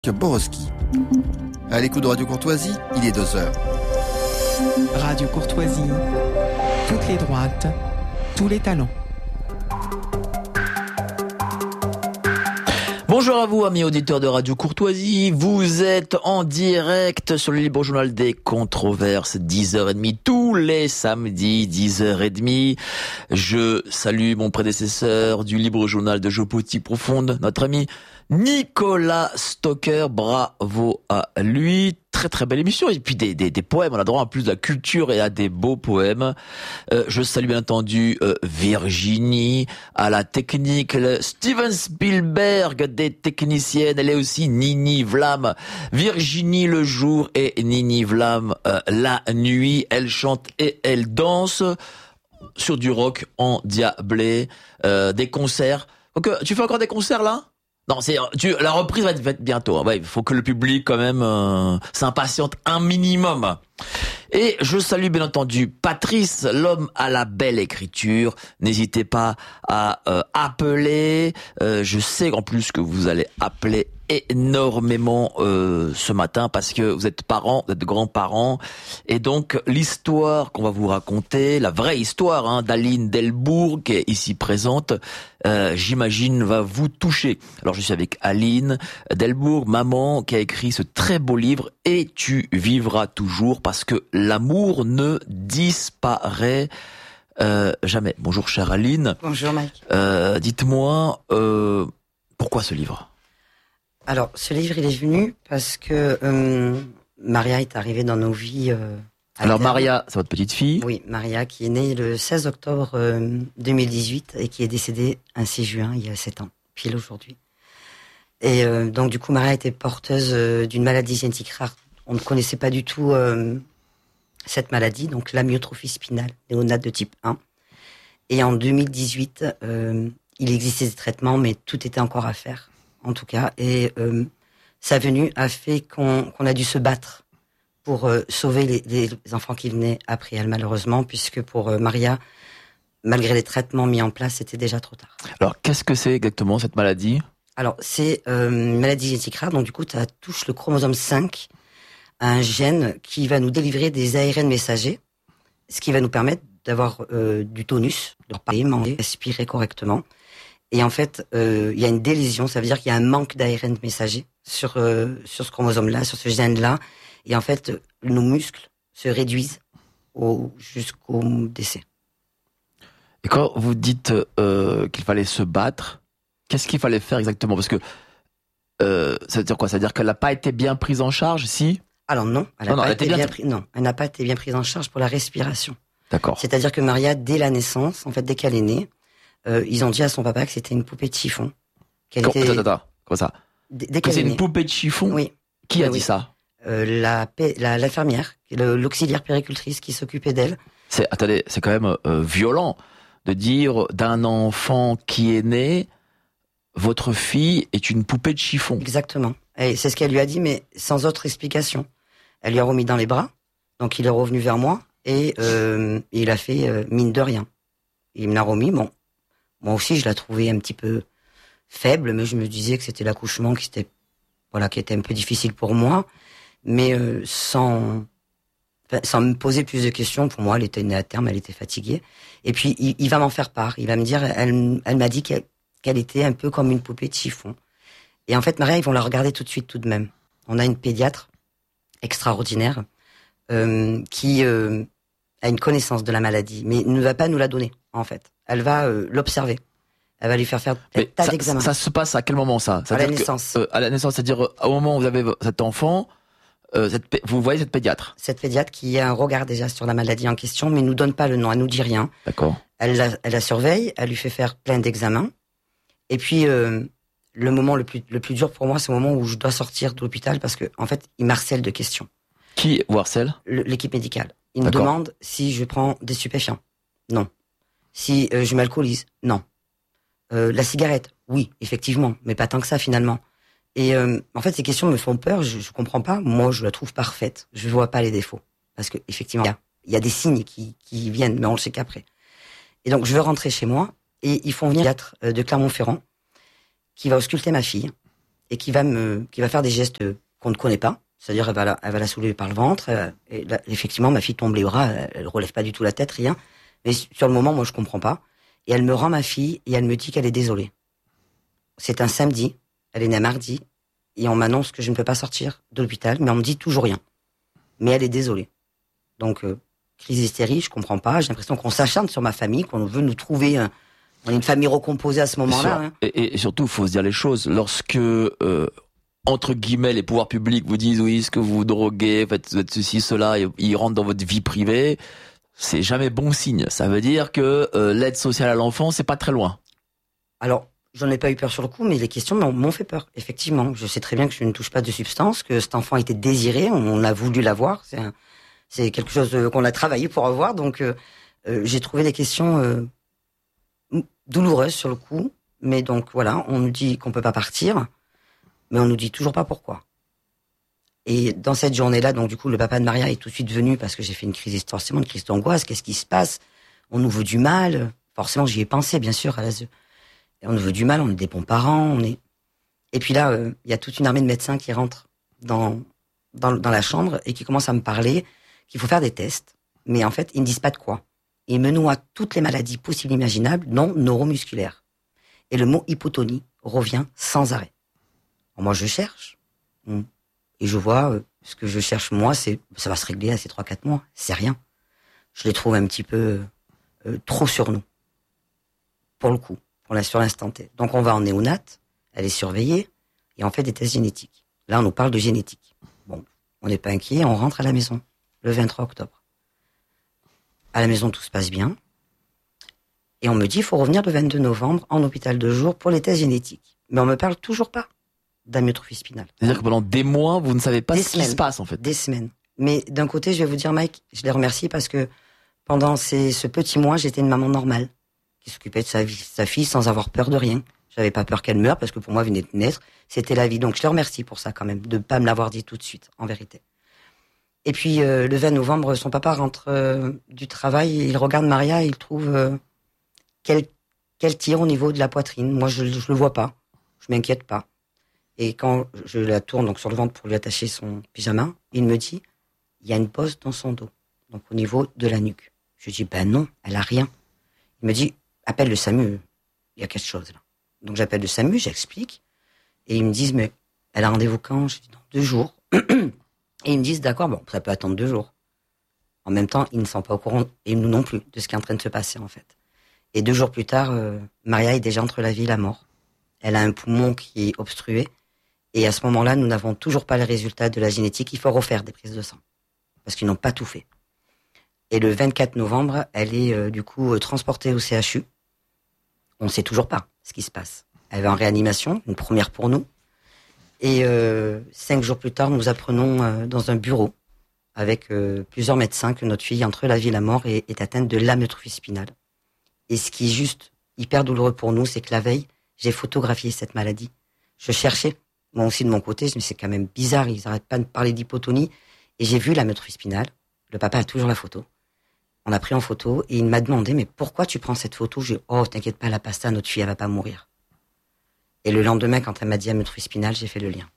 Borowski. À l'écoute de Radio Courtoisie, il est 2h. Radio Courtoisie, toutes les droites, tous les talents. Bonjour à vous, amis auditeurs de Radio Courtoisie. Vous êtes en direct sur le Libre Journal des Controverses, 10h30, tous les samedis, 10h30. Je salue mon prédécesseur du Libre Journal de Géopolitique Profonde, notre ami Nicolas Stocker. Bravo à lui. Très très belle émission. Et puis des poèmes. On a droit en plus de la culture et à des beaux poèmes. Je salue bien entendu Virginie à la technique, Steven Spielberg des techniciennes. Elle est aussi Nini Vlam. Virginie le jour et Nini Vlam la nuit. Elle chante et elle danse sur du rock endiablé, des concerts. Donc, tu fais encore des concerts là? Non, la reprise va être bientôt. Ouais, il faut que le public quand même s'impatiente un minimum. Et je salue bien entendu Patrice, l'homme à la belle écriture. N'hésitez pas à appeler. Je sais en plus que vous allez appeler énormément ce matin parce que vous êtes parents, vous êtes grands-parents. Et donc l'histoire qu'on va vous raconter, la vraie histoire d'Aline Delbourg qui est ici présente, j'imagine va vous toucher. Alors je suis avec Aline Delbourg, maman, qui a écrit ce très beau livre « Et tu vivras toujours » parce que l'amour ne disparaît jamais. Bonjour chère Aline. Bonjour Mike. Dites-moi, pourquoi ce livre ? Alors, ce livre, il est venu parce que Maria est arrivée dans nos vies. Alors Maria, c'est votre petite fille ? Oui, Maria, qui est née le 16 octobre 2018 et qui est décédée un 6 juin, il y a 7 ans, pile aujourd'hui. Et donc, du coup, Maria était porteuse d'une maladie génétique rare. On ne connaissait pas du tout cette maladie, donc l'amyotrophie spinale néonate de type 1. Et en 2018, il existait des traitements, mais tout était encore à faire. En tout cas, et sa venue a fait qu'on a dû se battre pour sauver les enfants qui venaient après elle, malheureusement, puisque pour Maria, malgré les traitements mis en place, c'était déjà trop tard. Alors, qu'est-ce que c'est exactement cette maladie ? Alors, c'est une maladie génétique rare, donc du coup, ça touche le chromosome 5, un gène qui va nous délivrer des ARN messagers, ce qui va nous permettre d'avoir du tonus, de parler, manger, respirer correctement. Et en fait, il y a une délésion, ça veut dire qu'il y a un manque d'ARN messager sur ce chromosome-là, sur ce gène-là. Et en fait, nos muscles se réduisent jusqu'au décès. Et quand vous dites qu'il fallait se battre, qu'est-ce qu'il fallait faire exactement ? Parce que ça veut dire quoi ? Ça veut dire qu'elle n'a pas été bien prise en charge, si ? Alors non, elle n'a pas été bien prise en charge pour la respiration. D'accord. C'est-à-dire que Maria, dès la naissance, en fait, dès qu'elle est née, ils ont dit à son papa que c'était une poupée de chiffon. Comment ça ? Que c'est une poupée de chiffon ? Oui. Qui a dit ça ? L'infirmière, l'auxiliaire puéricultrice qui s'occupait d'elle. C'est quand même violent de dire d'un enfant qui est né, votre fille est une poupée de chiffon. Exactement. Et c'est ce qu'elle lui a dit, mais sans autre explication. Elle lui a remis dans les bras, donc il est revenu vers moi, et il a fait mine de rien. Il me l'a remis, bon. Moi aussi, je la trouvais un petit peu faible, mais je me disais que c'était l'accouchement qui était un peu difficile pour moi, mais sans me poser plus de questions. Pour moi, elle était née à terme, elle était fatiguée. Et puis, il va m'en faire part. Il va me dire, elle m'a dit qu'elle était un peu comme une poupée de chiffon. Et en fait, Maria, ils vont la regarder tout de suite, tout de même. On a une pédiatre extraordinaire qui a une connaissance de la maladie, mais ne va pas nous la donner, en fait. Elle va l'observer. Elle va lui faire un tas d'examens. Ça se passe à quel moment, ça ? À la naissance. À la naissance, c'est-à-dire au moment où vous avez cet enfant, vous voyez cette pédiatre ? Cette pédiatre qui a un regard déjà sur la maladie en question, mais nous donne pas le nom, elle nous dit rien. D'accord. Elle la surveille, elle lui fait faire plein d'examens. Et puis, le moment le plus dur pour moi, c'est le moment où je dois sortir de l'hôpital parce que, en fait, il m'harcèle de questions. Qui vous harcèle ? L'équipe médicale. Il me demande si je prends des stupéfiants. Non. Si je m'alcoolise. Non. La cigarette. Oui, effectivement, mais pas tant que ça finalement. Et en fait, ces questions me font peur. Je comprends pas. Moi, je la trouve parfaite. Je vois pas les défauts parce que effectivement, il y a des signes qui viennent, mais on le sait qu'après. Et donc, je veux rentrer chez moi et ils font venir un pédiatre de Clermont-Ferrand qui va ausculter ma fille et qui va faire des gestes qu'on ne connaît pas. C'est-à-dire, elle va la soulever par le ventre. Et là, effectivement, ma fille tombe les bras. Elle relève pas du tout la tête, rien. Mais sur le moment, moi, je comprends pas. Et elle me rend ma fille et elle me dit qu'elle est désolée. C'est un samedi. Elle est née mardi. Et on m'annonce que je ne peux pas sortir de l'hôpital. Mais on me dit toujours rien. Mais elle est désolée. Donc, crise d'hystérie, je comprends pas. J'ai l'impression qu'on s'acharne sur ma famille, qu'on veut nous trouver. On est une famille recomposée à ce moment-là. Hein. Et surtout, il faut se dire les choses. Lorsque entre guillemets, les pouvoirs publics vous disent oui, est-ce que vous vous droguez, faites ceci, cela, et ils rentrent dans votre vie privée, c'est jamais bon signe. Ça veut dire que l'aide sociale à l'enfant, c'est pas très loin. Alors, j'en ai pas eu peur sur le coup, mais les questions m'ont fait peur. Effectivement, je sais très bien que je ne touche pas de substance, que cet enfant était désiré, on a voulu l'avoir. C'est quelque chose qu'on a travaillé pour avoir. Donc, j'ai trouvé les questions douloureuses sur le coup. Mais donc, voilà, on nous dit qu'on peut pas partir. Mais on nous dit toujours pas pourquoi. Et dans cette journée-là, donc du coup, le papa de Maria est tout de suite venu parce que j'ai fait une crise d'angoisse. Qu'est-ce qui se passe? On nous veut du mal. Forcément, j'y ai pensé, bien sûr, à l'ASE. Et on nous veut du mal, on est des bons parents, Et puis là, il y a toute une armée de médecins qui rentrent dans la chambre et qui commencent à me parler qu'il faut faire des tests. Mais en fait, ils ne disent pas de quoi. Ils me noient toutes les maladies possibles et imaginables, non neuromusculaires. Et le mot hypotonie revient sans arrêt. Moi, je cherche. Et je vois, ce que je cherche, moi, ça va se régler à ces 3-4 mois. C'est rien. Je les trouve un petit peu trop sur nous. Pour le coup. Sur l'instant T. Donc, on va en néonat. Elle est surveillée. Et on fait des tests génétiques. Là, on nous parle de génétique. Bon, on n'est pas inquiet. On rentre à la maison. Le 23 octobre. À la maison, tout se passe bien. Et on me dit, il faut revenir le 22 novembre en hôpital de jour pour les tests génétiques. Mais on me parle toujours pas d'amyotrophie spinale. C'est-à-dire que pendant des mois, vous ne savez pas ce qui se passe, en fait. Des semaines. Mais d'un côté, je vais vous dire, Mike, je les remercie parce que pendant ce petit mois, j'étais une maman normale, qui s'occupait de sa fille sans avoir peur de rien. J'avais pas peur qu'elle meure parce que pour moi, elle venait de naître. C'était la vie. Donc, je les remercie pour ça quand même, de pas me l'avoir dit tout de suite, en vérité. Et puis, le 20 novembre, son papa rentre du travail, il regarde Maria et il trouve qu'elle tire au niveau de la poitrine. Moi, je le vois pas. Je m'inquiète pas. Et quand je la tourne donc sur le ventre pour lui attacher son pyjama, il me dit, il y a une bosse dans son dos, donc au niveau de la nuque. Je dis, ben non, elle a rien. Il me dit, appelle le SAMU, il y a quelque chose là. Donc j'appelle le SAMU, j'explique, et ils me disent, mais elle a rendez-vous quand? Je dis, dans 2 jours. Et ils me disent, d'accord, bon, ça peut attendre 2 jours. En même temps, ils ne sont pas au courant, et nous non plus, de ce qui est en train de se passer en fait. Et 2 jours plus tard, Maria est déjà entre la vie et la mort. Elle a un poumon qui est obstrué. Et à ce moment-là, nous n'avons toujours pas les résultats de la génétique. Il faut refaire des prises de sang. Parce qu'ils n'ont pas tout fait. Et le 24 novembre, elle est du coup transportée au CHU. On ne sait toujours pas ce qui se passe. Elle va en réanimation, une première pour nous. Et 5 jours plus tard, nous apprenons dans un bureau avec plusieurs médecins que notre fille, entre la vie et la mort, est atteinte de l'amyotrophie spinale. Et ce qui est juste hyper douloureux pour nous, c'est que la veille, j'ai photographié cette maladie. Je cherchais. Moi aussi de mon côté, je me dis c'est quand même bizarre, ils n'arrêtent pas de parler d'hypotonie. Et j'ai vu l'amyotrophie spinale. Le papa a toujours la photo. On l'a pris en photo et il m'a demandé, mais pourquoi tu prends cette photo? J'ai dit, oh, t'inquiète pas, la pasta, notre fille, elle va pas mourir. Et le lendemain, quand elle m'a dit amyotrophie spinale, j'ai fait le lien.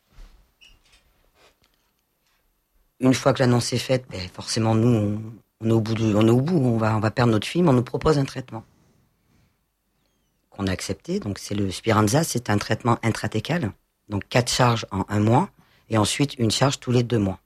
Une fois que l'annonce est faite, ben, forcément, nous, on est au bout, on va perdre notre fille, mais on nous propose un traitement. Qu'on a accepté. Donc, c'est le Spinraza, c'est un traitement intratécal. Donc 4 charges en 1 mois, et ensuite une charge tous les 2 mois.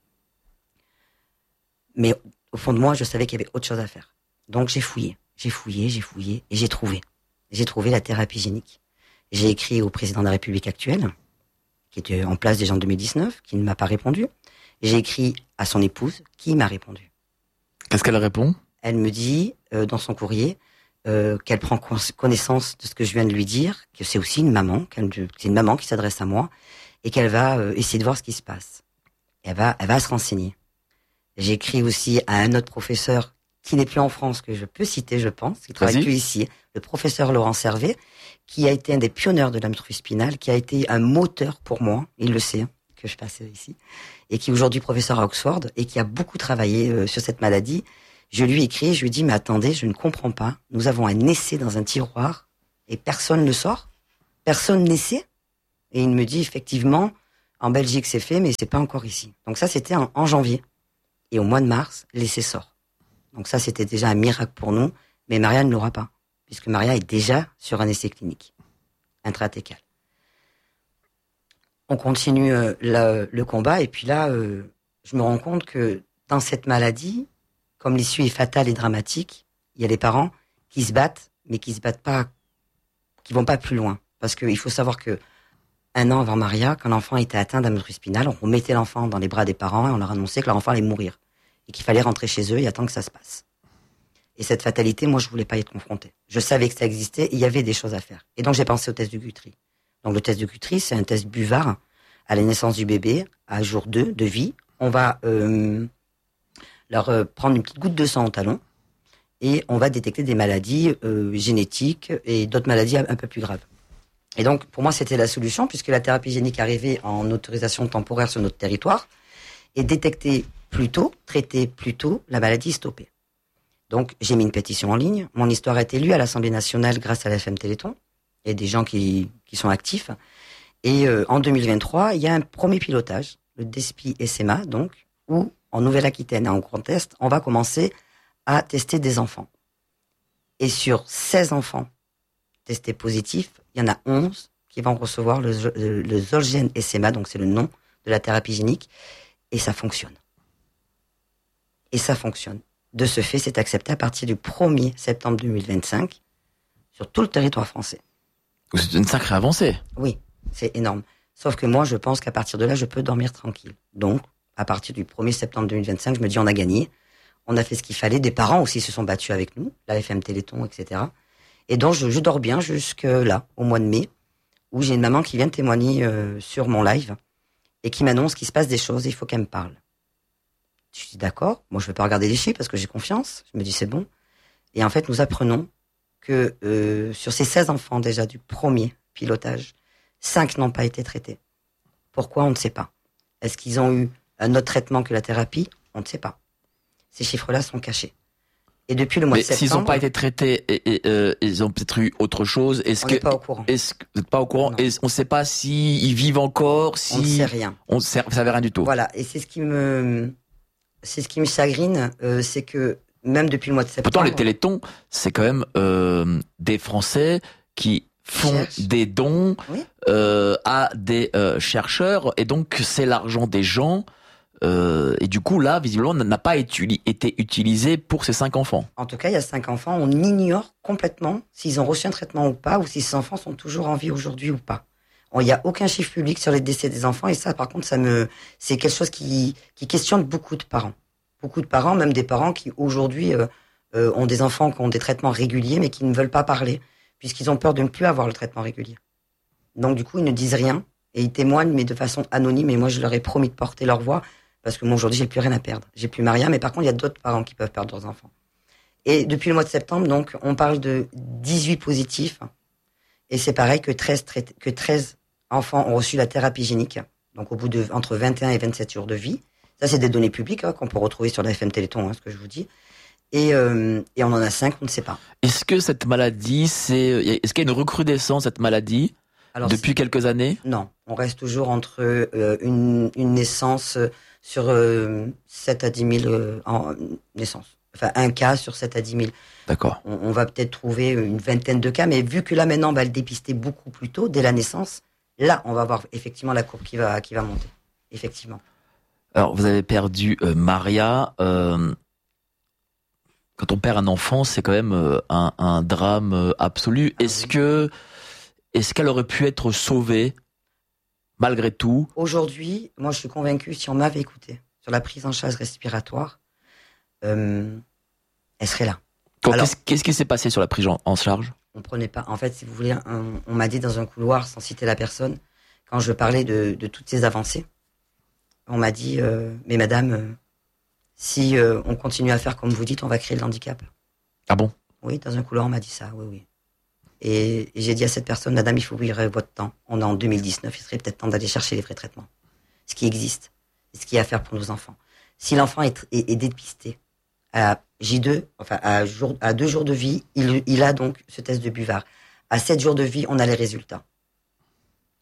Mais au fond de moi, je savais qu'il y avait autre chose à faire. Donc j'ai fouillé, et j'ai trouvé. J'ai trouvé la thérapie génique. J'ai écrit au président de la République actuelle, qui était en place déjà en 2019, qui ne m'a pas répondu. J'ai écrit à son épouse, qui m'a répondu. Qu'est-ce qu'elle répond? Elle me dit, dans son courrier, qu'elle prend connaissance de ce que je viens de lui dire, que c'est aussi une maman, c'est une maman qui s'adresse à moi, et qu'elle va essayer de voir ce qui se passe. Elle va se renseigner. J'ai écrit aussi à un autre professeur qui n'est plus en France, que je peux citer, je pense, qui travaille plus ici, le professeur Laurent Servet, qui a été un des pionniers de l'amyotrophie spinale, qui a été un moteur pour moi, il le sait, que je passe ici, et qui est aujourd'hui professeur à Oxford, et qui a beaucoup travaillé sur cette maladie. Je lui ai écrit, je lui ai dit, mais attendez, je ne comprends pas. Nous avons un essai dans un tiroir et personne ne sort. Personne n'essaie. Et il me dit, effectivement, en Belgique, c'est fait, mais c'est pas encore ici. Donc ça, c'était en janvier. Et au mois de mars, l'essai sort. Donc ça, c'était déjà un miracle pour nous, mais Maria ne l'aura pas, puisque Maria est déjà sur un essai clinique intratécal. On continue le combat, et puis là, je me rends compte que dans cette maladie, comme l'issue est fatale et dramatique, il y a des parents qui se battent, mais qui se battent pas, qui vont pas plus loin. Parce qu'il faut savoir que 1 an avant Maria, quand l'enfant était atteint d'anévrisme spinal, on mettait l'enfant dans les bras des parents et on leur annonçait que leur enfant allait mourir. Et qu'il fallait rentrer chez eux et attendre que ça se passe. Et cette fatalité, moi, je voulais pas y être confrontée. Je savais que ça existait et il y avait des choses à faire. Et donc, j'ai pensé au test de Guthrie. Donc, le test de Guthrie, c'est un test buvard à la naissance du bébé, à jour 2 de vie. On va leur prendre une petite goutte de sang au talon et on va détecter des maladies génétiques et d'autres maladies un peu plus graves. Et donc, pour moi, c'était la solution puisque la thérapie génique arrivait en autorisation temporaire sur notre territoire et détecter plus tôt, traiter plus tôt, la maladie stoppée. Donc, j'ai mis une pétition en ligne. Mon histoire a été lue à l'Assemblée nationale grâce à la FM Téléthon. Il y a des gens qui sont actifs. Et en 2023, il y a un premier pilotage, le DESPI SMA, donc, où en Nouvelle-Aquitaine et en Grand Est, on va commencer à tester des enfants. Et sur 16 enfants testés positifs, il y en a 11 qui vont recevoir le Zolgene SMA, donc c'est le nom de la thérapie génique, et ça fonctionne. Et ça fonctionne. De ce fait, c'est accepté à partir du 1er septembre 2025 sur tout le territoire français. C'est une sacrée avancée. Oui, c'est énorme. Sauf que moi, je pense qu'à partir de là, je peux dormir tranquille. Donc, à partir du 1er septembre 2025, je me dis, on a gagné. On a fait ce qu'il fallait. Des parents aussi se sont battus avec nous, la FM Téléthon, etc. Et donc, je dors bien jusque là, au mois de mai, où j'ai une maman qui vient témoigner sur mon live et qui m'annonce qu'il se passe des choses et il faut qu'elle me parle. Je dis d'accord, moi je vais pas regarder les chiffres parce que j'ai confiance. Je me dis c'est bon. Et en fait, nous apprenons que sur ces 16 enfants déjà du premier pilotage, 5 n'ont pas été traités. Pourquoi? On ne sait pas. Est-ce qu'ils ont eu un autre traitement que la thérapie? On ne sait pas. Ces chiffres-là sont cachés. Et depuis le mois de septembre... s'ils n'ont pas été traités, ils ont peut-être eu autre chose. On n'est pas au courant. Est-ce que vous n'êtes pas au courant? Non. On ne sait pas s'ils vivent encore, si... On ne sait rien. Vous savez rien du tout. Voilà, et c'est ce qui me chagrine, c'est que même depuis le mois de septembre... Pourtant, les Téléthons, c'est quand même des Français qui font des dons oui. À des chercheurs, et donc c'est l'argent des gens, et du coup là, visiblement, n'a pas été utilisé pour ces 5 enfants. En tout cas, il y a 5 enfants, on ignore complètement s'ils ont reçu un traitement ou pas, ou si ces enfants sont toujours en vie aujourd'hui ou pas. Il n'y a aucun chiffre public sur les décès des enfants, et ça, par contre, c'est quelque chose qui questionne beaucoup de parents. Beaucoup de parents, même des parents qui aujourd'hui ont des enfants qui ont des traitements réguliers, mais qui ne veulent pas parler, puisqu'ils ont peur de ne plus avoir le traitement régulier. Donc du coup, ils ne disent rien, et ils témoignent, mais de façon anonyme, et moi je leur ai promis de porter leur voix, parce que moi aujourd'hui, j'ai plus rien à perdre. J'ai plus Maria, mais par contre, il y a d'autres parents qui peuvent perdre leurs enfants. Et depuis le mois de septembre, donc, on parle de 18 positifs, et c'est pareil que 13 enfants ont reçu la thérapie génique, donc au bout de entre 21 et 27 jours de vie. Ça, c'est des données publiques qu'on peut retrouver sur la FM Téléthon, ce que je vous dis. Et on en a 5, on ne sait pas. Est-ce que cette maladie, est-ce qu'il y a une recrudescence, cette maladie, depuis quelques années? Non, on reste toujours entre une naissance sur 7 à 10 000 naissances. Enfin, un cas sur 7 à 10 000. D'accord. On va peut-être trouver une vingtaine de cas, mais vu que là, maintenant, on va le dépister beaucoup plus tôt, dès la naissance, là, on va voir effectivement la courbe qui va monter. Effectivement. Alors, vous avez perdu Maria. Quand on perd un enfant, c'est quand même un drame absolu. Est-ce qu'elle aurait pu être sauvée malgré tout? Aujourd'hui, moi, je suis convaincu, si on m'avait écouté sur la prise en charge respiratoire, elle serait là. Qu'est-ce qui s'est passé sur la prise en charge? On prenait pas. En fait, si vous voulez, on m'a dit dans un couloir, sans citer la personne, quand je parlais de toutes ces avancées, on m'a dit, mais madame, si on continue à faire comme vous dites, on va créer le handicap. Ah bon? Oui, dans un couloir, on m'a dit ça, oui. Et j'ai dit à cette personne, madame, il faut ouvrir votre temps. On est en 2019, il serait peut-être temps d'aller chercher les vrais traitements. Ce qui existe, ce qu'il y a à faire pour nos enfants. Si l'enfant est dépisté à J2, enfin à 2 jours de vie, il a donc ce test de buvard. À 7 jours de vie, on a les résultats.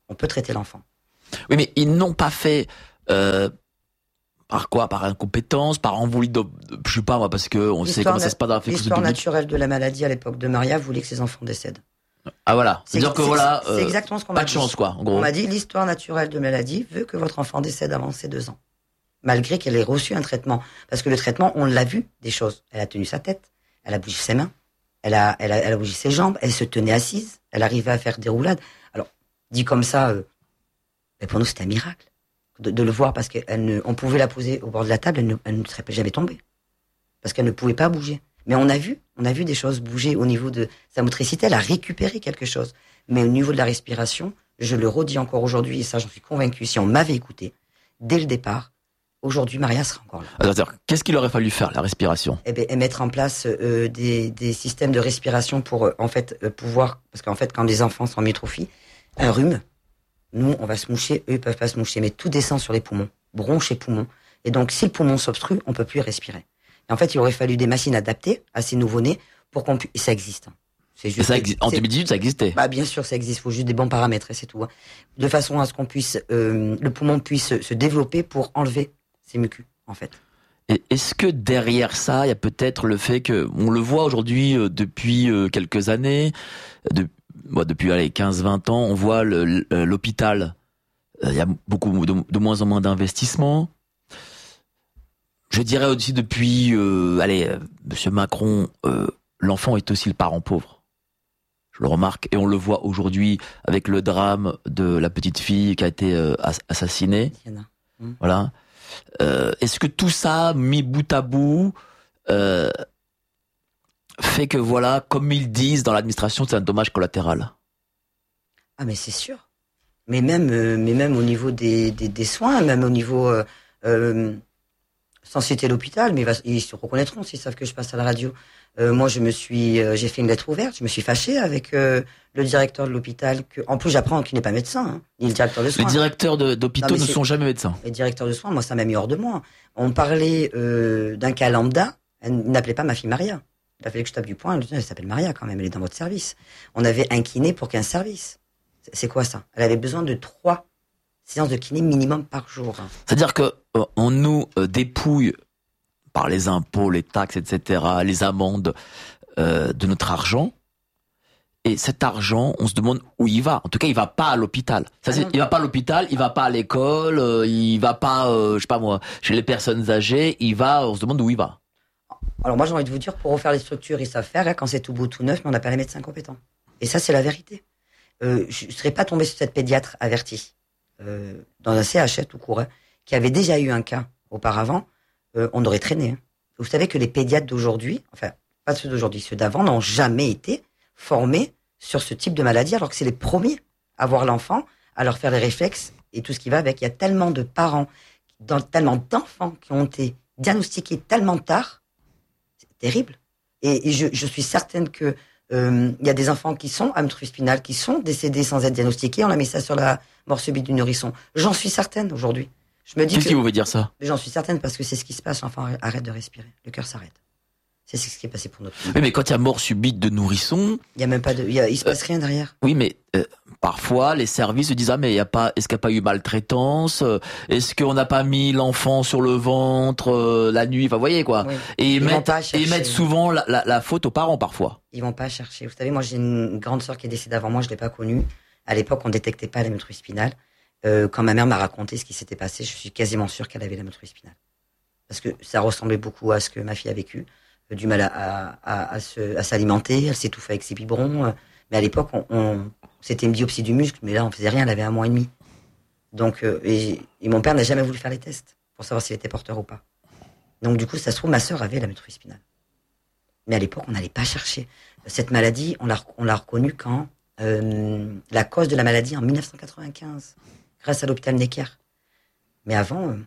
on peut traiter l'enfant. Oui, mais ils n'ont pas fait par quoi? Par incompétence, par envie de je sais pas moi, parce que on sait comment ça se passe dans la fécondité. L'histoire naturelle de la maladie à l'époque de Maria voulait que ses enfants décèdent. Ah voilà, c'est-à-dire que voilà, c'est exactement ce qu'on pas m'a de dit. chance quoi, en gros. On m'a dit l'histoire naturelle de la maladie veut que votre enfant décède avant ses 2 ans, malgré qu'elle ait reçu un traitement. Parce que le traitement, on l'a vu des choses. Elle a tenu sa tête, elle a bougé ses mains, elle a bougé ses jambes, elle se tenait assise, elle arrivait à faire des roulades. Alors dit comme ça, mais pour nous c'était un miracle de le voir parce on pouvait la poser au bord de la table, elle ne serait jamais tombée parce qu'elle ne pouvait pas bouger. Mais on a vu des choses bouger au niveau de sa motricité, elle a récupéré quelque chose. Mais au niveau de la respiration, je le redis encore aujourd'hui, et ça j'en suis convaincu, si on m'avait écouté, dès le départ, aujourd'hui Maria serait encore là. Alors, qu'est-ce qu'il aurait fallu faire, la respiration? Eh bien, mettre en place des systèmes de respiration pour pouvoir, parce qu'en fait quand les enfants sont en myotrophie, un rhume, nous on va se moucher, eux ils peuvent pas se moucher, mais tout descend sur les poumons, bronches et poumons. Et donc si le poumon s'obstrue, on peut plus respirer. Et en fait, il aurait fallu des machines adaptées à ces nouveau-nés pour qu'on puisse... Et ça existe. C'est juste. En 2018, ça existait. Bah, bien sûr, ça existe. Il faut juste des bons paramètres et c'est tout. De façon à ce qu'on puisse, le poumon puisse se développer pour enlever ces mucus, en fait. Et est-ce que derrière ça, il y a peut-être le fait que, on le voit aujourd'hui depuis quelques années, depuis 15-20 ans, on voit l'hôpital. Il y a beaucoup de moins en moins d'investissements. Je dirais aussi depuis, Monsieur Macron, l'enfant est aussi le parent pauvre. Je le remarque et on le voit aujourd'hui avec le drame de la petite fille qui a été assassinée. Voilà. Est-ce que tout ça, mis bout à bout, fait que voilà, comme ils disent dans l'administration, c'est un dommage collatéral? Ah mais c'est sûr. Mais même au niveau des soins, même au niveau sans citer l'hôpital, mais ils se reconnaîtront s'ils savent que je passe à la radio. Moi, j'ai fait une lettre ouverte, je me suis fâchée avec le directeur de l'hôpital, en plus j'apprends qu'il n'est pas médecin, ni le directeur de soins. Les directeurs d'hôpitaux ne sont jamais médecins. Les directeurs de soins, moi, ça m'a mis hors de moi. On parlait d'un cas lambda, elle n'appelait pas ma fille Maria. Il a fallu que je tape du poing, elle s'appelle Maria quand même, elle est dans votre service. On avait un kiné pour 15 services. C'est quoi ça? Elle avait besoin de 3 séances de kiné minimum par jour. C'est-à-dire que on nous dépouille par les impôts, les taxes, etc., les amendes de notre argent. Et cet argent, on se demande où il va. En tout cas, il va pas à l'hôpital. Il va pas à l'hôpital, il va pas à l'école, il va pas, je sais pas moi, chez les personnes âgées. On se demande où il va. Alors moi, j'ai envie de vous dire, pour refaire les structures, ils savent faire. Là, quand c'est tout beau, tout neuf, mais on n'a pas les médecins compétents. Et ça, c'est la vérité. Je serais pas tombée sur cette pédiatre avertie dans un CHS tout court, qui avait déjà eu un cas auparavant. On aurait traîné. Hein. Vous savez que les pédiatres d'aujourd'hui, enfin pas ceux d'aujourd'hui, ceux d'avant, n'ont jamais été formés sur ce type de maladie, alors que c'est les premiers à voir l'enfant, à leur faire les réflexes et tout ce qui va avec. Il y a tellement de parents, tellement d'enfants qui ont été diagnostiqués tellement tard, c'est terrible. Et je suis certaine que il y a des enfants qui sont amyotrophie spinale, qui sont décédés sans être diagnostiqués. On a mis ça sur la mort subite du nourrisson. J'en suis certaine aujourd'hui. Je me dis Qu'est-ce qui vous veut dire ça? J'en suis certaine parce que c'est ce qui se passe. L'enfant arrête de respirer, le cœur s'arrête. C'est ce qui est passé pour notre fille. Oui, mais quand il y a mort subite de nourrisson, il y a même pas il se passe rien derrière. Oui, mais parfois les services se disent mais est-ce qu'il n'y a pas eu maltraitance? Est-ce qu'on n'a pas mis l'enfant sur le ventre la nuit? Enfin, vous voyez quoi. Oui. Et ils mettent souvent la faute aux parents parfois. Ils vont pas chercher. Vous savez, moi j'ai une grande sœur qui est décédée avant moi, je l'ai pas connue. À l'époque, on détectait pas l'amyotrophie spinale. Quand ma mère m'a raconté ce qui s'était passé, je suis quasiment sûre qu'elle avait l'amyotrophie spinale. Parce que ça ressemblait beaucoup à ce que ma fille a vécu. Du mal à s'alimenter, elle s'étouffait avec ses biberons. Mais à l'époque, c'était une biopsie du muscle, mais là, on faisait rien, elle avait 1 mois et demi. Donc, et mon père n'a jamais voulu faire les tests pour savoir s'il était porteur ou pas. Donc, du coup, ça se trouve, ma sœur avait l'amyotrophie spinale. Mais à l'époque, on n'allait pas chercher. Cette maladie, on l'a reconnue quand la cause de la maladie en 1995, grâce à l'hôpital Necker. Mais avant,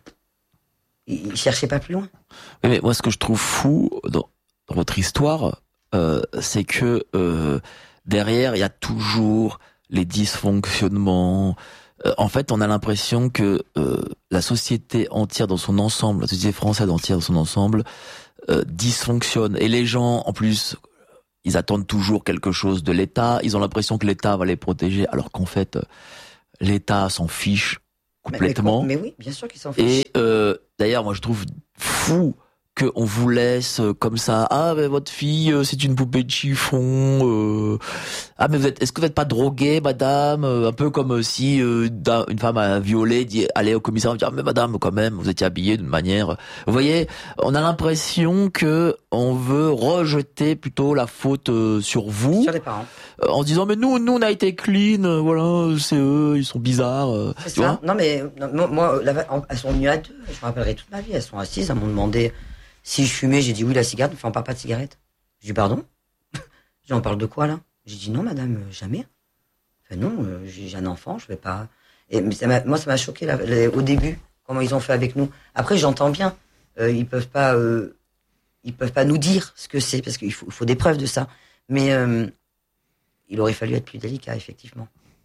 ils cherchaient pas plus loin. Oui, mais moi, ce que je trouve fou dans votre histoire, c'est que derrière, il y a toujours les dysfonctionnements. En fait, on a l'impression que la société entière dans son ensemble, la société française entière dans son ensemble, dysfonctionne. Et les gens, en plus, ils attendent toujours quelque chose de l'État. Ils ont l'impression que l'État va les protéger, alors qu'en fait, l'État s'en fiche complètement. Mais oui, bien sûr qu'ils s'en fichent. Et d'ailleurs, moi je trouve fou qu'on vous laisse comme ça. Ah, mais votre fille, c'est une poupée de chiffon. Ah, mais est-ce que vous n'êtes pas droguée, madame? Un peu comme si une femme a violé, allait au commissariat, dire, ah, mais madame, quand même, vous étiez habillée d'une manière. Vous voyez, on a l'impression que on veut rejeter plutôt la faute sur vous, sur les parents, en se disant, mais nous, on a été clean. Voilà, c'est eux, ils sont bizarres. C'est tu ça. vois. Non, mais moi, elles sont venues à deux. Je me rappellerai toute ma vie. Elles sont assises, elles m'ont demandé si je fumais. J'ai dit oui, la cigarette. Enfin, on parle pas de cigarette. J'ai dit pardon. J'ai dit, on parle de quoi là? J'ai dit non, madame, jamais. Enfin, non, j'ai un enfant, je vais pas. Et mais moi, ça m'a choqué là, au début, comment ils ont fait avec nous. Après, j'entends bien. Ils peuvent pas nous dire ce que c'est parce qu'il faut des preuves de ça. Mais il aurait fallu être plus délicat, effectivement.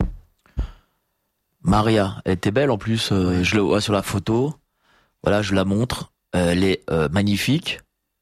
Maria, elle était belle en plus. Je le vois sur la photo. Voilà, je la montre. Elle est magnifique.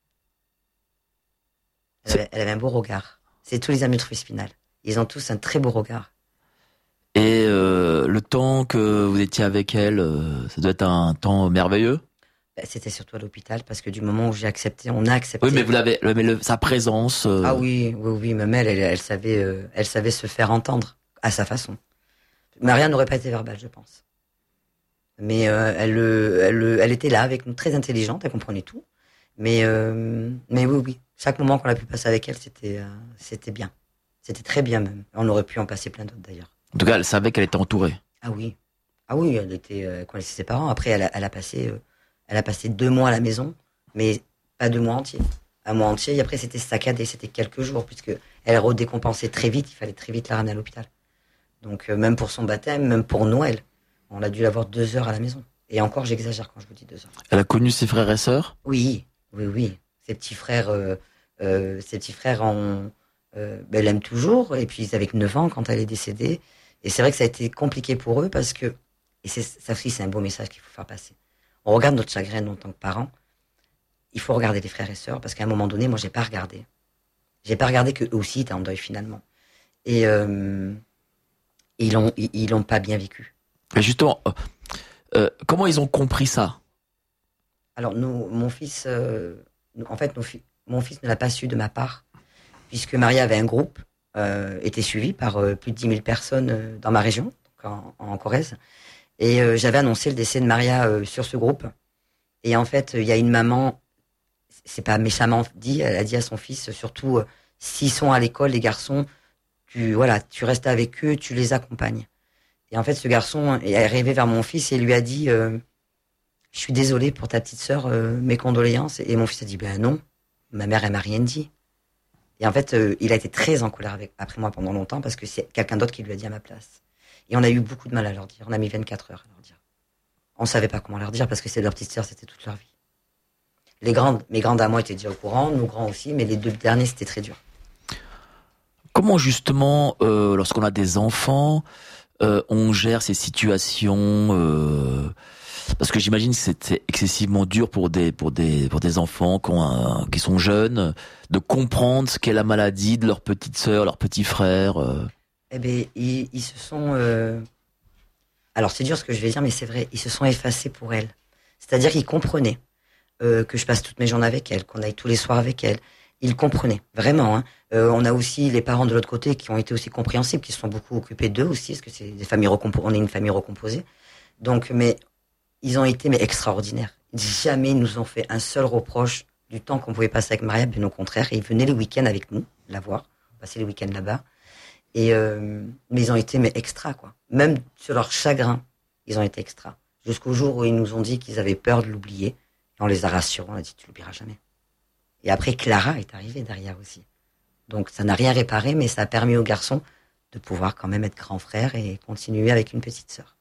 Elle avait un beau regard. C'est tous les amis de Fruits Spinal. Ils ont tous un très beau regard. Et le temps que vous étiez avec elle, ça doit être un temps merveilleux. C'était surtout à l'hôpital parce que du moment où j'ai accepté, on a accepté. Oui, mais vous l'avez, sa présence. Ah oui, même elle savait se faire entendre à sa façon. Maria n'aurait pas été verbale, je pense. Mais elle était là avec nous, très intelligente, elle comprenait tout. Mais oui, chaque moment qu'on a pu passer avec elle, c'était bien. C'était très bien même. On aurait pu en passer plein d'autres d'ailleurs. En tout cas, elle savait qu'elle était entourée. Ah oui, elle connaissait ses parents. Après, elle a passé 2 mois à la maison, mais pas 2 mois entiers. Un mois entier, et après c'était saccadé, c'était quelques jours, puisque elle redécompensait très vite, il fallait très vite la ramener à l'hôpital. Donc même pour son baptême, même pour Noël, on a dû l'avoir 2 heures à la maison. Et encore, j'exagère quand je vous dis 2 heures. Elle a connu ses frères et sœurs? Oui. Ses petits frères, elle l'aime toujours, et puis ils avaient que 9 ans quand elle est décédée. Et c'est vrai que ça a été compliqué pour eux, parce que, et ça aussi c'est un beau message qu'il faut faire passer. On regarde notre chagrin en tant que parents. Il faut regarder les frères et sœurs, parce qu'à un moment donné, moi, j'ai pas regardé. J'ai pas regardé qu'eux aussi étaient en deuil, finalement. Et ils l'ont pas bien vécu. Et justement, comment ils ont compris ça? Alors, mon fils ne l'a pas su de ma part, puisque Maria avait un groupe, était suivi par plus de 10 000 personnes dans ma région, donc en Corrèze. Et j'avais annoncé le décès de Maria sur ce groupe. Et en fait, il y a une maman, c'est pas méchamment dit, elle a dit à son fils, surtout s'ils sont à l'école, les garçons, tu restes avec eux, tu les accompagnes. Et en fait, ce garçon est arrivé vers mon fils et lui a dit, je suis désolé pour ta petite sœur, mes condoléances. Et mon fils a dit, ben non, ma mère, elle m'a rien dit. Et en fait, il a été très en colère après moi pendant longtemps parce que c'est quelqu'un d'autre qui lui a dit à ma place. Et on a eu beaucoup de mal à leur dire. On a mis 24 heures à leur dire. On savait pas comment leur dire parce que c'est leur petite sœur, c'était toute leur vie. Mes grandes à moi étaient déjà au courant, nos grands aussi, mais les 2 derniers, c'était très dur. Comment justement, lorsqu'on a des enfants, on gère ces situations parce que j'imagine que c'était excessivement dur pour des enfants qui sont jeunes de comprendre ce qu'est la maladie de leur petite sœur, leur petit frère. Eh ben, ils se sont... Alors, c'est dur ce que je vais dire, mais c'est vrai, ils se sont effacés pour elle. C'est-à-dire qu'ils comprenaient que je passe toutes mes journées avec elle, qu'on aille tous les soirs avec elle. Ils comprenaient, vraiment. Hein. On a aussi les parents de l'autre côté qui ont été aussi compréhensibles, qui se sont beaucoup occupés d'eux aussi, parce que c'est des familles on est une famille recomposée. Donc, mais ils ont été extraordinaires. Jamais ils nous ont fait un seul reproche du temps qu'on pouvait passer avec Maria, bien au contraire. Et ils venaient les week-ends avec nous, la voir, passer les week-ends là-bas. Et mais ils ont été extra, quoi. Même sur leur chagrin, ils ont été extra. Jusqu'au jour où ils nous ont dit qu'ils avaient peur de l'oublier. Et on les a rassurés, on a dit tu l'oublieras jamais. Et après Clara est arrivée derrière aussi. Donc ça n'a rien réparé, mais ça a permis aux garçons de pouvoir quand même être grand frère et continuer avec une petite sœur.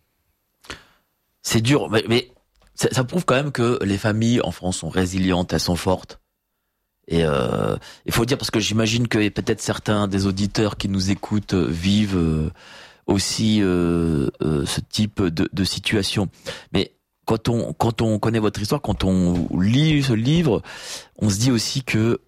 C'est dur, mais ça prouve quand même que les familles en France sont résilientes, elles sont fortes. Et il faut dire, parce que j'imagine que peut-être certains des auditeurs qui nous écoutent vivent aussi ce type de situation. Mais quand on connaît votre histoire, quand on lit ce livre, on se dit aussi que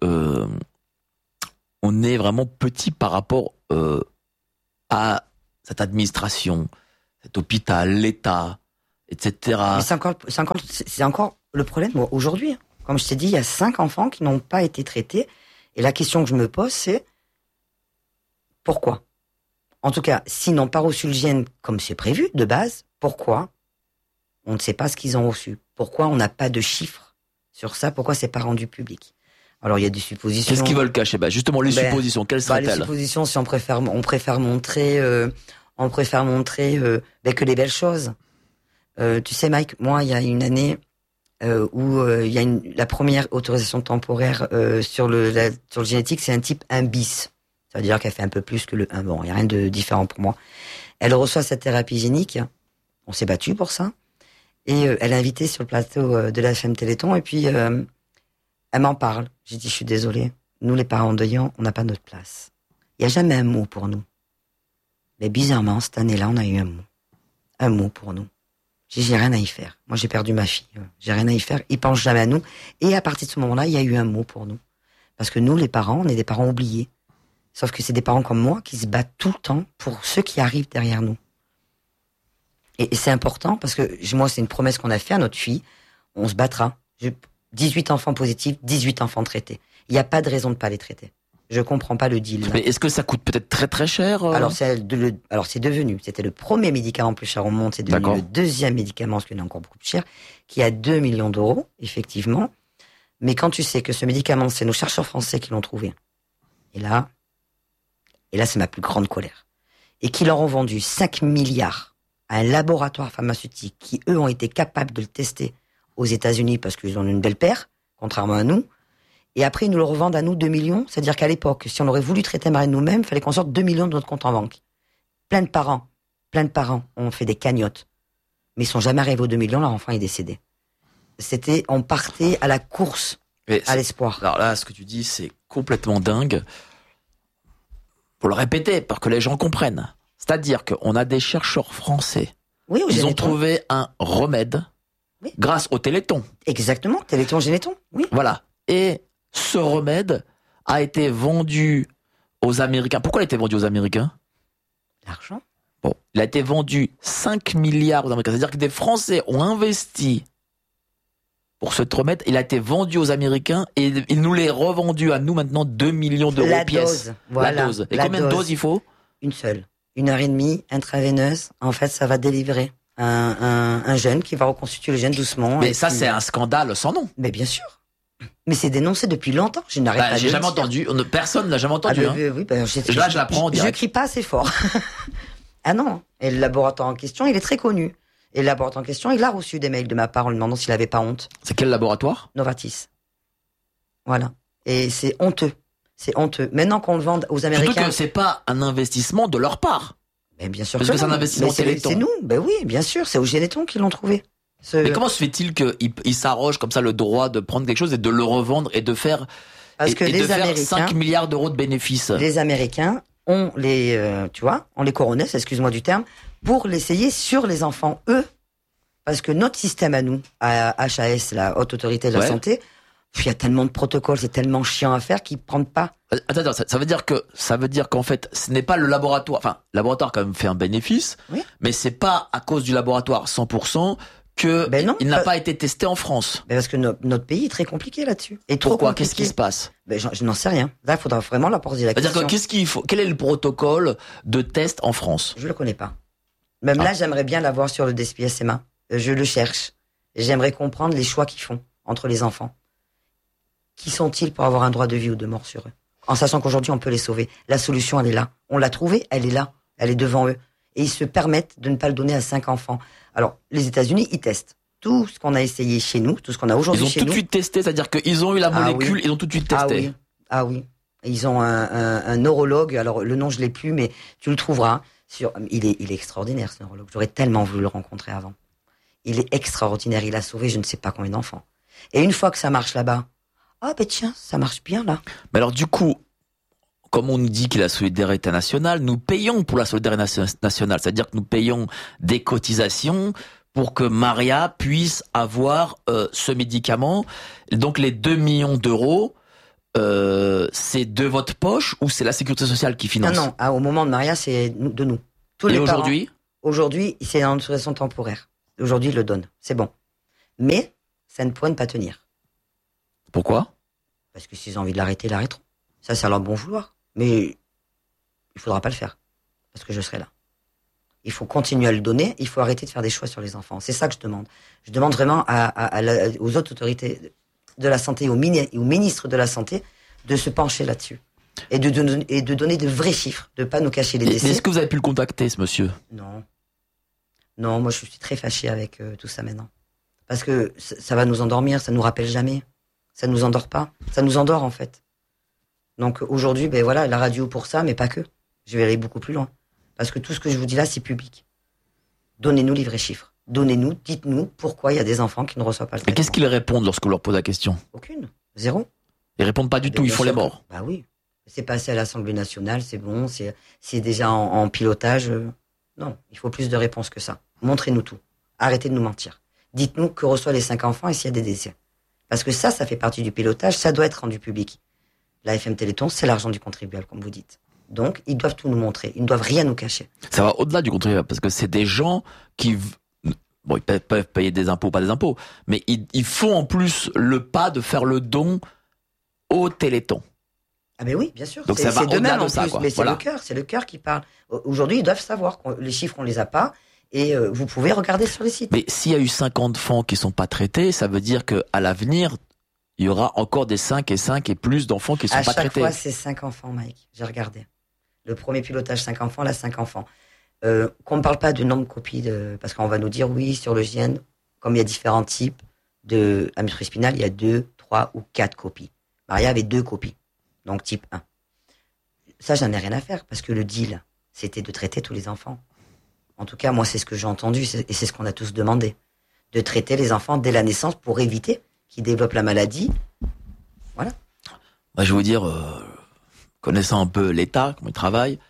on est vraiment petit par rapport à cette administration, cet hôpital, l'État, etc. Mais c'est encore le problème aujourd'hui. Comme je t'ai dit, il y a 5 enfants qui n'ont pas été traités. Et la question que je me pose, c'est pourquoi? En tout cas, s'ils n'ont pas reçu le gène comme c'est prévu de base, pourquoi on ne sait pas ce qu'ils ont reçu? Pourquoi on n'a pas de chiffres sur ça? Pourquoi c'est pas rendu public? Alors il y a des suppositions. Qu'est-ce qu'ils veulent cacher? Justement, les suppositions, quelles seraient-elles? Les suppositions, si on préfère montrer que les belles choses. Tu sais, Mike, moi, il y a une année où il y a la première autorisation temporaire sur le génétique, c'est un type 1 bis. Ça veut dire qu'elle fait un peu plus que le 1. Bon, il n'y a rien de différent pour moi. Elle reçoit cette thérapie génique. On s'est battu pour ça. Et elle est invitée sur le plateau de la FM Téléthon. Et puis, elle m'en parle. J'ai dit, je suis désolée. Nous, les parents endeuillants, on n'a pas notre place. Il n'y a jamais un mot pour nous. Mais bizarrement, cette année-là, on a eu un mot. Un mot pour nous. J'ai rien à y faire. Moi, j'ai perdu ma fille. J'ai rien à y faire. Ils pensent jamais à nous. Et à partir de ce moment-là, il y a eu un mot pour nous. Parce que nous, les parents, on est des parents oubliés. Sauf que c'est des parents comme moi qui se battent tout le temps pour ceux qui arrivent derrière nous. Et c'est important parce que moi, c'est une promesse qu'on a fait à notre fille. On se battra. 18 enfants positifs, 18 enfants traités. Il n'y a pas de raison de pas les traiter. Je comprends pas le deal. Mais est-ce que ça coûte peut-être très très cher? Alors c'est devenu. C'était le premier médicament plus cher au monde. C'est devenu le deuxième médicament, parce qu'il est encore beaucoup plus cher, qui a 2 millions d'euros, effectivement. Mais quand tu sais que ce médicament, c'est nos chercheurs français qui l'ont trouvé. Et là, c'est ma plus grande colère. Et qui leur ont vendu 5 milliards à un laboratoire pharmaceutique qui, eux, ont été capables de le tester aux États-Unis parce qu'ils ont une belle paire, contrairement à nous. Et après, ils nous le revendent à nous 2 millions. C'est-à-dire qu'à l'époque, si on aurait voulu traiter Marine nous-mêmes, il fallait qu'on sorte 2 millions de notre compte en banque. Plein de parents ont fait des cagnottes. Mais ils sont jamais arrivés aux 2 millions, leur enfant est décédé. On partait à la course, à l'espoir. Alors là, ce que tu dis, c'est complètement dingue. Pour le répéter, pour que les gens comprennent. C'est-à-dire qu'on a des chercheurs français. Oui, ils ont trouvé un remède grâce au Téléthon. Exactement, Téléthon, Généton, oui. Voilà. Et ce remède a été vendu aux Américains. Pourquoi il a été vendu aux Américains? L'argent. Bon, il a été vendu 5 milliards aux Américains. C'est-à-dire que des Français ont investi pour ce remède. Il a été vendu aux Américains et ils nous l'ont revendu à nous maintenant 2 millions d'euros pièce. Voilà, la dose. Et combien de doses il faut? Une seule. 1h30 intraveineuse. En fait, ça va délivrer un gène qui va reconstituer le gène doucement. Mais ça, c'est un scandale sans nom. Mais bien sûr. Mais c'est dénoncé depuis longtemps. Je n'arrête pas de j'ai jamais entendu. Personne n'a jamais entendu. Là, je l'apprends en direct. Je crie pas assez fort. Ah non. Et le laboratoire en question, il est très connu. Et le laboratoire en question, il a reçu des mails de ma part en lui demandant s'il avait pas honte. C'est quel laboratoire? Novartis. Voilà. Et c'est honteux. C'est honteux. Maintenant qu'on le vende aux Américains. Surtout que c'est pas un investissement de leur part. Mais bien sûr. Parce que c'est un investissement Téléthon. C'est nous. Ben oui, bien sûr. C'est au Généton qu'ils l'ont trouvé. Mais comment se fait-il qu'ils s'arrogent comme ça le droit de prendre quelque chose et de le revendre et de faire, parce que les Américains, 5 milliards d'euros de bénéfices? Les Américains ont on les couronnaient, excuse-moi du terme, pour l'essayer sur les enfants, eux. Parce que notre système à nous, à HAS, la Haute Autorité de la Santé, il y a tellement de protocoles, c'est tellement chiant à faire qu'ils prennent pas. Attends, ça veut dire qu'en fait, ce n'est pas le laboratoire. Enfin, le laboratoire quand même fait un bénéfice, mais c'est pas à cause du laboratoire 100% que il n'a pas été testé en France. Parce que notre pays est très compliqué là-dessus. Et pourquoi? Qu'est-ce qui se passe? Je n'en sais rien. Là, il faudra vraiment leur poser la question. C'est-à-dire qu'est-ce qu'il faut? Quel est le protocole de test en France? Je le connais pas. Même là, j'aimerais bien l'avoir sur le DSPSMA. Je le cherche. J'aimerais comprendre les choix qu'ils font entre les enfants. Qui sont-ils pour avoir un droit de vie ou de mort sur eux? En sachant qu'aujourd'hui, on peut les sauver. La solution, elle est là. On l'a trouvée, elle est là. Elle est devant eux. Et ils se permettent de ne pas le donner à 5 enfants. Alors, les États-Unis, ils testent. Tout ce qu'on a essayé chez nous, tout ce qu'on a aujourd'hui chez nous. Ils ont tout de suite testé, c'est-à-dire qu'ils ont eu la molécule, ils ont tout de suite testé. Ah oui. Ils ont un neurologue, alors le nom je l'ai plus, mais tu le trouveras. Il est extraordinaire ce neurologue. J'aurais tellement voulu le rencontrer avant. Il est extraordinaire, il a sauvé je ne sais pas combien d'enfants. Et une fois que ça marche là-bas, tiens, ça marche bien là. Mais alors du coup, comme on nous dit qu'il y a la solidarité nationale, nous payons pour la solidarité nationale. C'est-à-dire que nous payons des cotisations pour que Maria puisse avoir ce médicament. Et donc les 2 millions d'euros, c'est de votre poche ou c'est la sécurité sociale qui finance? Non, au moment de Maria, c'est de nous. Et aujourd'hui? Aujourd'hui, c'est une autorisation temporaire. Aujourd'hui, il le donne. C'est bon. Mais ça ne pourrait ne pas tenir. Pourquoi ? Parce que s'ils ont envie de l'arrêter, ils l'arrêteront. Ça, c'est à leur bon vouloir. Mais il faudra pas le faire. Parce que je serai là. Il faut continuer à le donner. Il faut arrêter de faire des choix sur les enfants. C'est ça que je demande. Je demande vraiment aux autres autorités de la santé, au ministre de la Santé, de se pencher là-dessus. Et de donner de vrais chiffres. De pas nous cacher les décès. Est-ce que vous avez pu le contacter, ce monsieur ? Non. Non, moi, je suis très fâché avec tout ça maintenant. Parce que ça va nous endormir. Ça nous rappelle jamais. Ça nous endort pas. Ça nous endort, en fait. Donc, aujourd'hui, ben voilà, la radio pour ça, mais pas que. Je vais aller beaucoup plus loin. Parce que tout ce que je vous dis là, c'est public. Donnez-nous les vrais chiffres. Donnez-nous, dites-nous pourquoi il y a des enfants qui ne reçoivent pas le Et traitement. qu'est-ce qu'ils répondent lorsque vous leur posez la question ? Aucune. Zéro. Ils répondent pas du tout, ils font les morts. Bah oui. C'est passé à l'Assemblée nationale, c'est bon, c'est déjà en pilotage. Non, il faut plus de réponses que ça. Montrez-nous tout. Arrêtez de nous mentir. Dites-nous que reçoit les 5 enfants et s'il y a des décès. Parce que ça fait partie du pilotage, ça doit être rendu public. La FM Téléthon, c'est l'argent du contribuable, comme vous dites. Donc, ils doivent tout nous montrer. Ils ne doivent rien nous cacher. Ça va au-delà du contribuable, parce que c'est des gens qui... Bon, ils peuvent payer des impôts, pas des impôts, mais ils font en plus le pas de faire le don au Téléthon. Ah ben oui, bien sûr. Donc ça va au-delà de ça, quoi. Mais Voilà. c'est le cœur qui parle. Aujourd'hui, ils doivent savoir que les chiffres, on les a pas. Et vous pouvez regarder sur les sites. Mais s'il y a eu 5 enfants qui sont pas traités, ça veut dire que à l'avenir, il y aura encore des 5 et plus d'enfants qui sont pas traités. À chaque fois, c'est 5 enfants, Mike. J'ai regardé. Le premier pilotage, 5 enfants, là, 5 enfants. Qu'on ne parle pas de nombre de copies, parce qu'on va nous dire, oui, sur le GN, comme il y a différents types de amusement spinal, il y a 2, 3 ou 4 copies. Maria avait 2 copies. Donc type 1. Ça, j'en ai rien à faire, parce que le deal, c'était de traiter tous les enfants. En tout cas, moi, c'est ce que j'ai entendu, et c'est ce qu'on a tous demandé. De traiter les enfants dès la naissance pour éviter qu'ils développent la maladie. Voilà. Moi, je vais vous dire, connaissant un peu l'État, comment ils travaillent,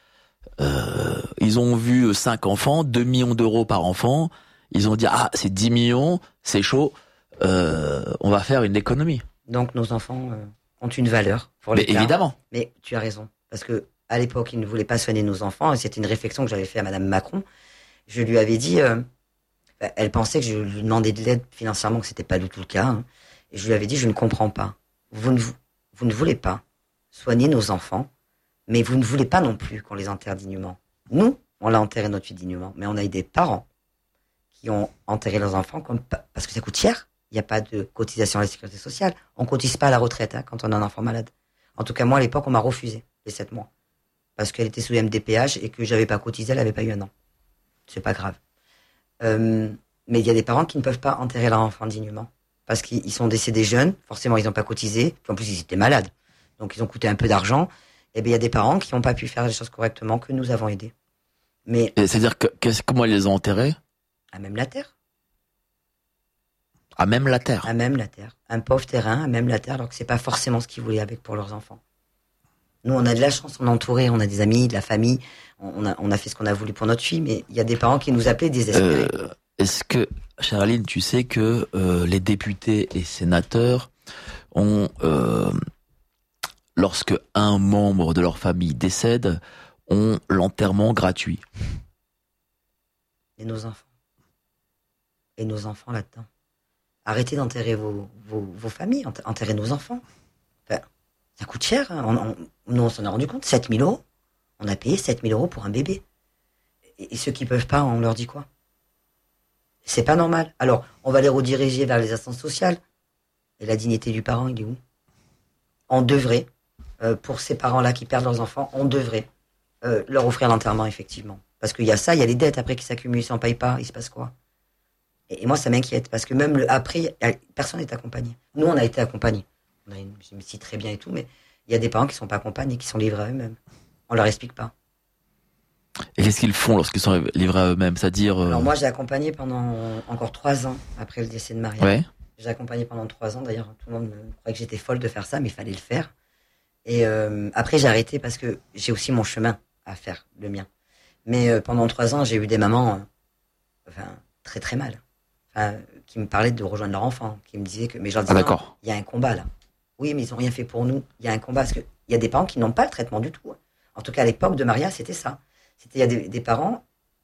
ils ont vu 5 enfants, 2 millions d'euros par enfant. Ils ont dit, ah, c'est 10 millions, c'est chaud, on va faire une économie. Donc, nos enfants ont une valeur pour Mais l'État. évidemment. Mais tu as raison. Parce que à l'époque, ils ne voulaient pas soigner nos enfants. Et c'était une réflexion que j'avais faite à Madame Macron. Je lui avais dit, elle pensait que je lui demandais de l'aide financièrement, que c'était pas du tout le cas. Hein. Et je lui avais dit, je ne comprends pas. Vous ne voulez pas soigner nos enfants, mais vous ne voulez pas non plus qu'on les enterre dignement. Nous, on l'a enterré notre fille dignement. Mais on a eu des parents qui ont enterré leurs enfants parce que ça coûte cher. Il n'y a pas de cotisation à la sécurité sociale. On cotise pas à la retraite quand on a un enfant malade. En tout cas, moi, à l'époque, on m'a refusé les 7 mois. Parce qu'elle était sous MDPH et que j'avais pas cotisé, elle n'avait pas eu un an. C'est pas grave. Mais il y a des parents qui ne peuvent pas enterrer leur enfant dignement. Parce qu'ils sont décédés jeunes. Forcément, ils n'ont pas cotisé. Puis en plus, ils étaient malades. Donc, ils ont coûté un peu d'argent. Et bien, il y a des parents qui n'ont pas pu faire les choses correctement, que nous avons aidés. Mais. C'est-à-dire comment ils les ont enterrés ? À même la terre. À même la terre. À même la terre. Un pauvre terrain, à même la terre, alors que c'est pas forcément ce qu'ils voulaient avec pour leurs enfants. Nous, on a de la chance, on est entouré, on a des amis, de la famille, on a fait ce qu'on a voulu pour notre fille, mais il y a des parents qui nous appelaient désespérés. Est-ce que, Charline, tu sais que les députés et sénateurs ont, lorsque un membre de leur famille décède, ont l'enterrement gratuit. Et nos enfants. Et nos enfants là-dedans. Arrêtez d'enterrer vos familles, enterrez nos enfants. Enfin, ça coûte cher. Hein. Nous, on s'en est rendu compte. 7 000 euros. On a payé 7 000 euros pour un bébé. Et ceux qui peuvent pas, on leur dit quoi ? C'est pas normal. Alors, on va les rediriger vers les instances sociales. Et la dignité du parent, il est où ? On devrait, pour ces parents-là qui perdent leurs enfants, on devrait leur offrir l'enterrement, effectivement. Parce qu'il y a ça, il y a les dettes après qui s'accumulent, si on ne paye pas, il se passe quoi ? Et moi, ça m'inquiète, parce que même après, personne n'est accompagné. Nous, on a été accompagnés. Je me cite très bien et tout, mais il y a des parents qui ne sont pas accompagnés, qui sont livrés à eux-mêmes. On leur explique pas. Et qu'est-ce qu'ils font lorsqu'ils sont livrés à eux-mêmes ? C'est-à-dire... Alors moi, j'ai accompagné pendant encore 3 ans, après le décès de Maria. Ouais. J'ai accompagné pendant 3 ans, d'ailleurs, tout le monde me croyait que j'étais folle de faire ça, mais il fallait le faire. Et après, j'ai arrêté parce que j'ai aussi mon chemin à faire, le mien. Mais pendant 3 ans, j'ai eu des mamans très très mal. Qui me parlaient de rejoindre leur enfant, qui me disaient que... Mais je leur disais, d'accord. Il y a un combat là. Oui, mais ils n'ont rien fait pour nous. Il y a un combat, parce qu'il y a des parents qui n'ont pas le traitement du tout. En tout cas, à l'époque de Maria, c'était ça. Il y a des parents,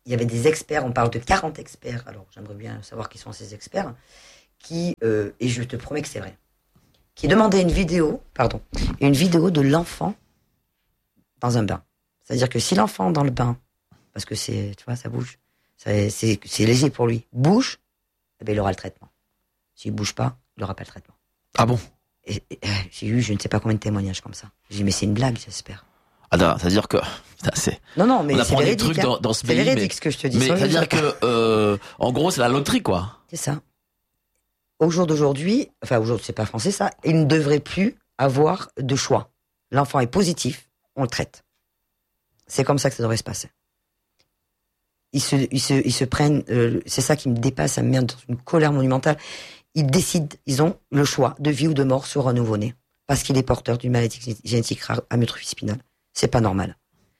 il y avait des experts, on parle de 40 experts, alors j'aimerais bien savoir qui sont ces experts, qui, et je te promets que c'est vrai, qui demandaient une vidéo de l'enfant dans un bain. C'est-à-dire que si l'enfant dans le bain, parce que c'est, tu vois, ça bouge, c'est léger pour lui, bouge, eh ben, il aura le traitement. S'il bouge pas, il n'aura pas le traitement. Ah bon? Et j'ai eu je ne sais pas combien de témoignages comme ça. J'ai dit, mais c'est une blague, j'espère. Ah, c'est-à-dire que, c'est, Non, mais on c'est apprend des véridique. trucs dans ce pays. C'est véridique ce que je te dis. Mais c'est-à-dire que, en gros, c'est la loterie, quoi. C'est ça. Au jour d'aujourd'hui, enfin, aujourd'hui, c'est pas français ça, il ne devrait plus avoir de choix. L'enfant est positif, on le traite. C'est comme ça que ça devrait se passer. Ils se prennent, c'est ça qui me dépasse, ça me met dans une colère monumentale. Ils décident, ils ont le choix de vie ou de mort sur un nouveau-né. Parce qu'il est porteur d'une maladie génétique rare, amyotrophie spinale. C'est pas normal.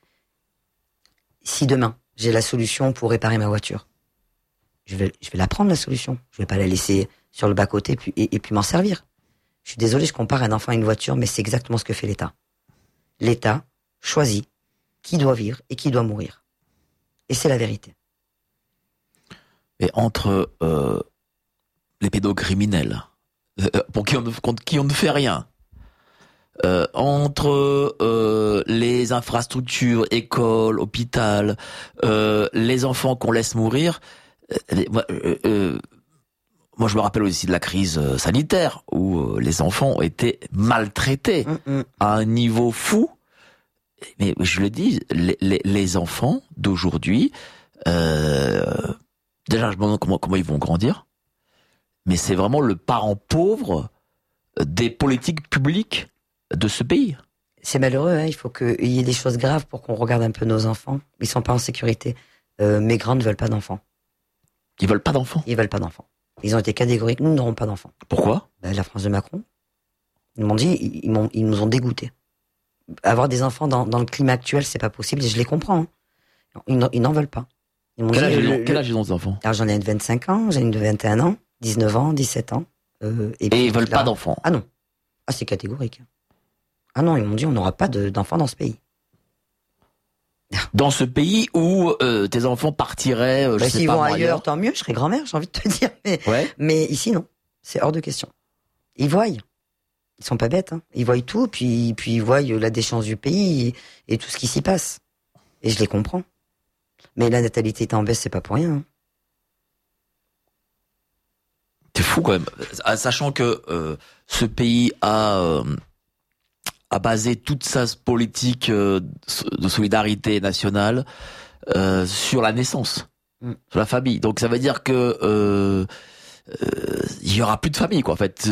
Si demain, j'ai la solution pour réparer ma voiture, je vais la prendre, la solution. Je vais pas la laisser sur le bas-côté et puis m'en servir. Je suis désolé, je compare un enfant à une voiture, mais c'est exactement ce que fait l'État. L'État choisit qui doit vivre et qui doit mourir. Et c'est la vérité. Et entre les pédocriminels, pour contre qui on ne fait rien, entre les infrastructures, écoles, hôpitaux, les enfants qu'on laisse mourir, moi je me rappelle aussi de la crise sanitaire où les enfants ont été maltraités à un niveau fou. Mais je le dis, les enfants d'aujourd'hui, déjà je me demande comment ils vont grandir, mais c'est vraiment le parent pauvre des politiques publiques de ce pays. C'est malheureux, hein, il faut qu'il y ait des choses graves pour qu'on regarde un peu nos enfants. Ils sont pas en sécurité. Mes grands ne veulent pas d'enfants. Ils veulent pas d'enfants? Ils veulent pas d'enfants. Ils ont été catégoriques, nous n'aurons pas d'enfants. Pourquoi? La France de Macron. Ils m'ont dit, ils nous ont dégoûtés. Avoir des enfants dans le climat actuel, c'est pas possible, et je les comprends. Hein. Ils n'en veulent pas. Quel âge ils ont, ces enfants? Alors j'en ai une de 25 ans, j'en ai une de 21 ans, 19 ans, 17 ans. Et ils veulent pas d'enfants? Ah non. Ah, c'est catégorique. Ah non, ils m'ont dit, on n'aura pas d'enfants dans ce pays. Dans ce pays où tes enfants partiraient, je sais s'ils pas vont moi, ailleurs, tant mieux, je serai grand-mère, j'ai envie de te dire. Mais ici, non. C'est hors de question. Ils voient. Ils sont pas bêtes. Hein. Ils voient tout, puis ils voient la déchéance du pays et tout ce qui s'y passe. Et je les comprends. Mais la natalité est en baisse, c'est pas pour rien. Hein. C'est fou quand même. Sachant que ce pays a basé toute sa politique de solidarité nationale sur la naissance, sur la famille. Donc ça veut dire que il y aura plus de famille, quoi. En fait,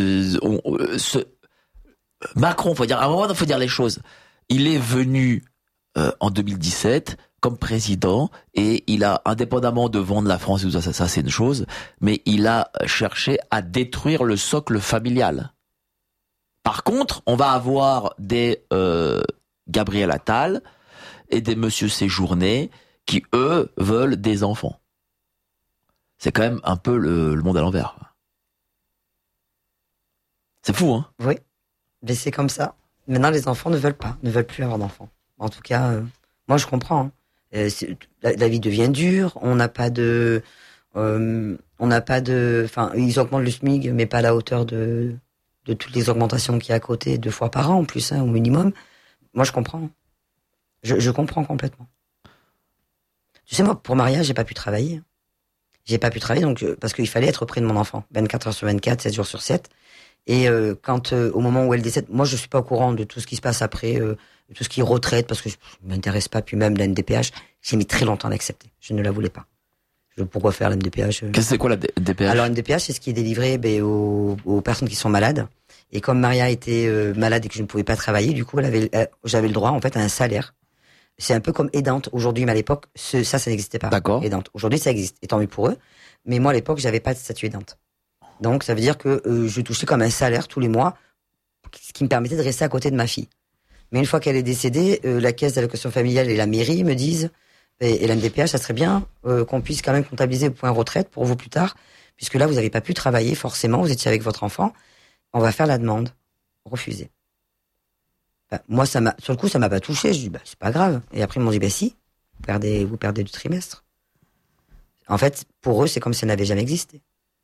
Macron, faut dire, à un moment, faut dire les choses. Il est venu en 2017 comme président et il a, indépendamment de vendre la France, ça c'est une chose, mais il a cherché à détruire le socle familial. Par contre, on va avoir des Gabriel Attal et des Monsieur Séjourné qui, eux, veulent des enfants. C'est quand même un peu le monde à l'envers. C'est fou, hein? Oui, mais c'est comme ça. Maintenant, les enfants ne veulent plus avoir d'enfants. En tout cas, moi, je comprends. Hein. La vie devient dure. On n'a pas de, enfin, ils augmentent le SMIC, mais pas à la hauteur de toutes les augmentations qu'il y a à côté, 2 fois par an en plus, hein, au minimum. Moi, je comprends. Je comprends complètement. Tu sais, moi, pour mariage, j'ai pas pu travailler. J'ai pas pu travailler donc parce qu'il fallait être auprès de mon enfant, 24 heures sur 24, 7 jours sur 7. Et quand au moment où elle décède, moi je suis pas au courant de tout ce qui se passe après, tout ce qui est retraite, parce que je m'intéresse pas, puis même la NDPH, j'ai mis très longtemps à l'accepter. Je ne la voulais pas. Pourquoi faire la NDPH C'est quoi la NDPH? Alors la NDPH, c'est ce qui est délivré aux personnes qui sont malades. Et comme Maria était malade et que je ne pouvais pas travailler, du coup, j'avais le droit en fait à un salaire. C'est un peu comme aidante aujourd'hui, mais à l'époque, ça n'existait pas. D'accord. Aidante. Aujourd'hui, ça existe, et tant mieux pour eux. Mais moi, à l'époque, j'avais pas de statut aidante. Donc, ça veut dire que je touchais comme un salaire tous les mois, ce qui me permettait de rester à côté de ma fille. Mais une fois qu'elle est décédée, la caisse d'allocation familiale et la mairie me disent, et la NDPH, ça serait bien qu'on puisse quand même comptabiliser le point retraite pour vous plus tard, puisque là, vous n'avez pas pu travailler forcément, vous étiez avec votre enfant. On va faire la demande. Refusé. Moi, sur le coup, ça m'a pas touché. Je dis, c'est pas grave. Et après, ils m'ont dit, si, vous perdez du trimestre. En fait, pour eux, c'est comme si ça n'avait jamais existé.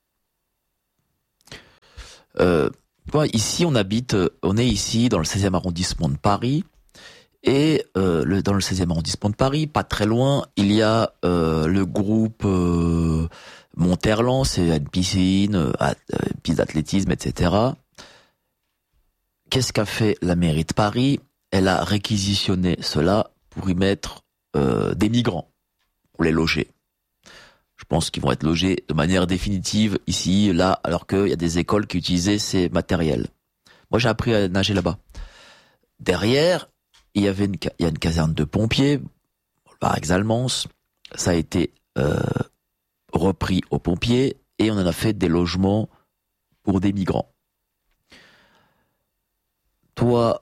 Ici, on est ici dans le 16e arrondissement de Paris. Et dans le 16e arrondissement de Paris, pas très loin, il y a le groupe Monterland, c'est une piscine, piste d'athlétisme, etc. Qu'est-ce qu'a fait la mairie de Paris? Elle a réquisitionné cela pour y mettre des migrants, pour les loger. Je pense qu'ils vont être logés de manière définitive ici, là, alors qu'il y a des écoles qui utilisaient ces matériels. Moi, j'ai appris à nager là-bas. Derrière, il y a une caserne de pompiers, par Exalmance. Ça a été repris aux pompiers et on en a fait des logements pour des migrants. Toi,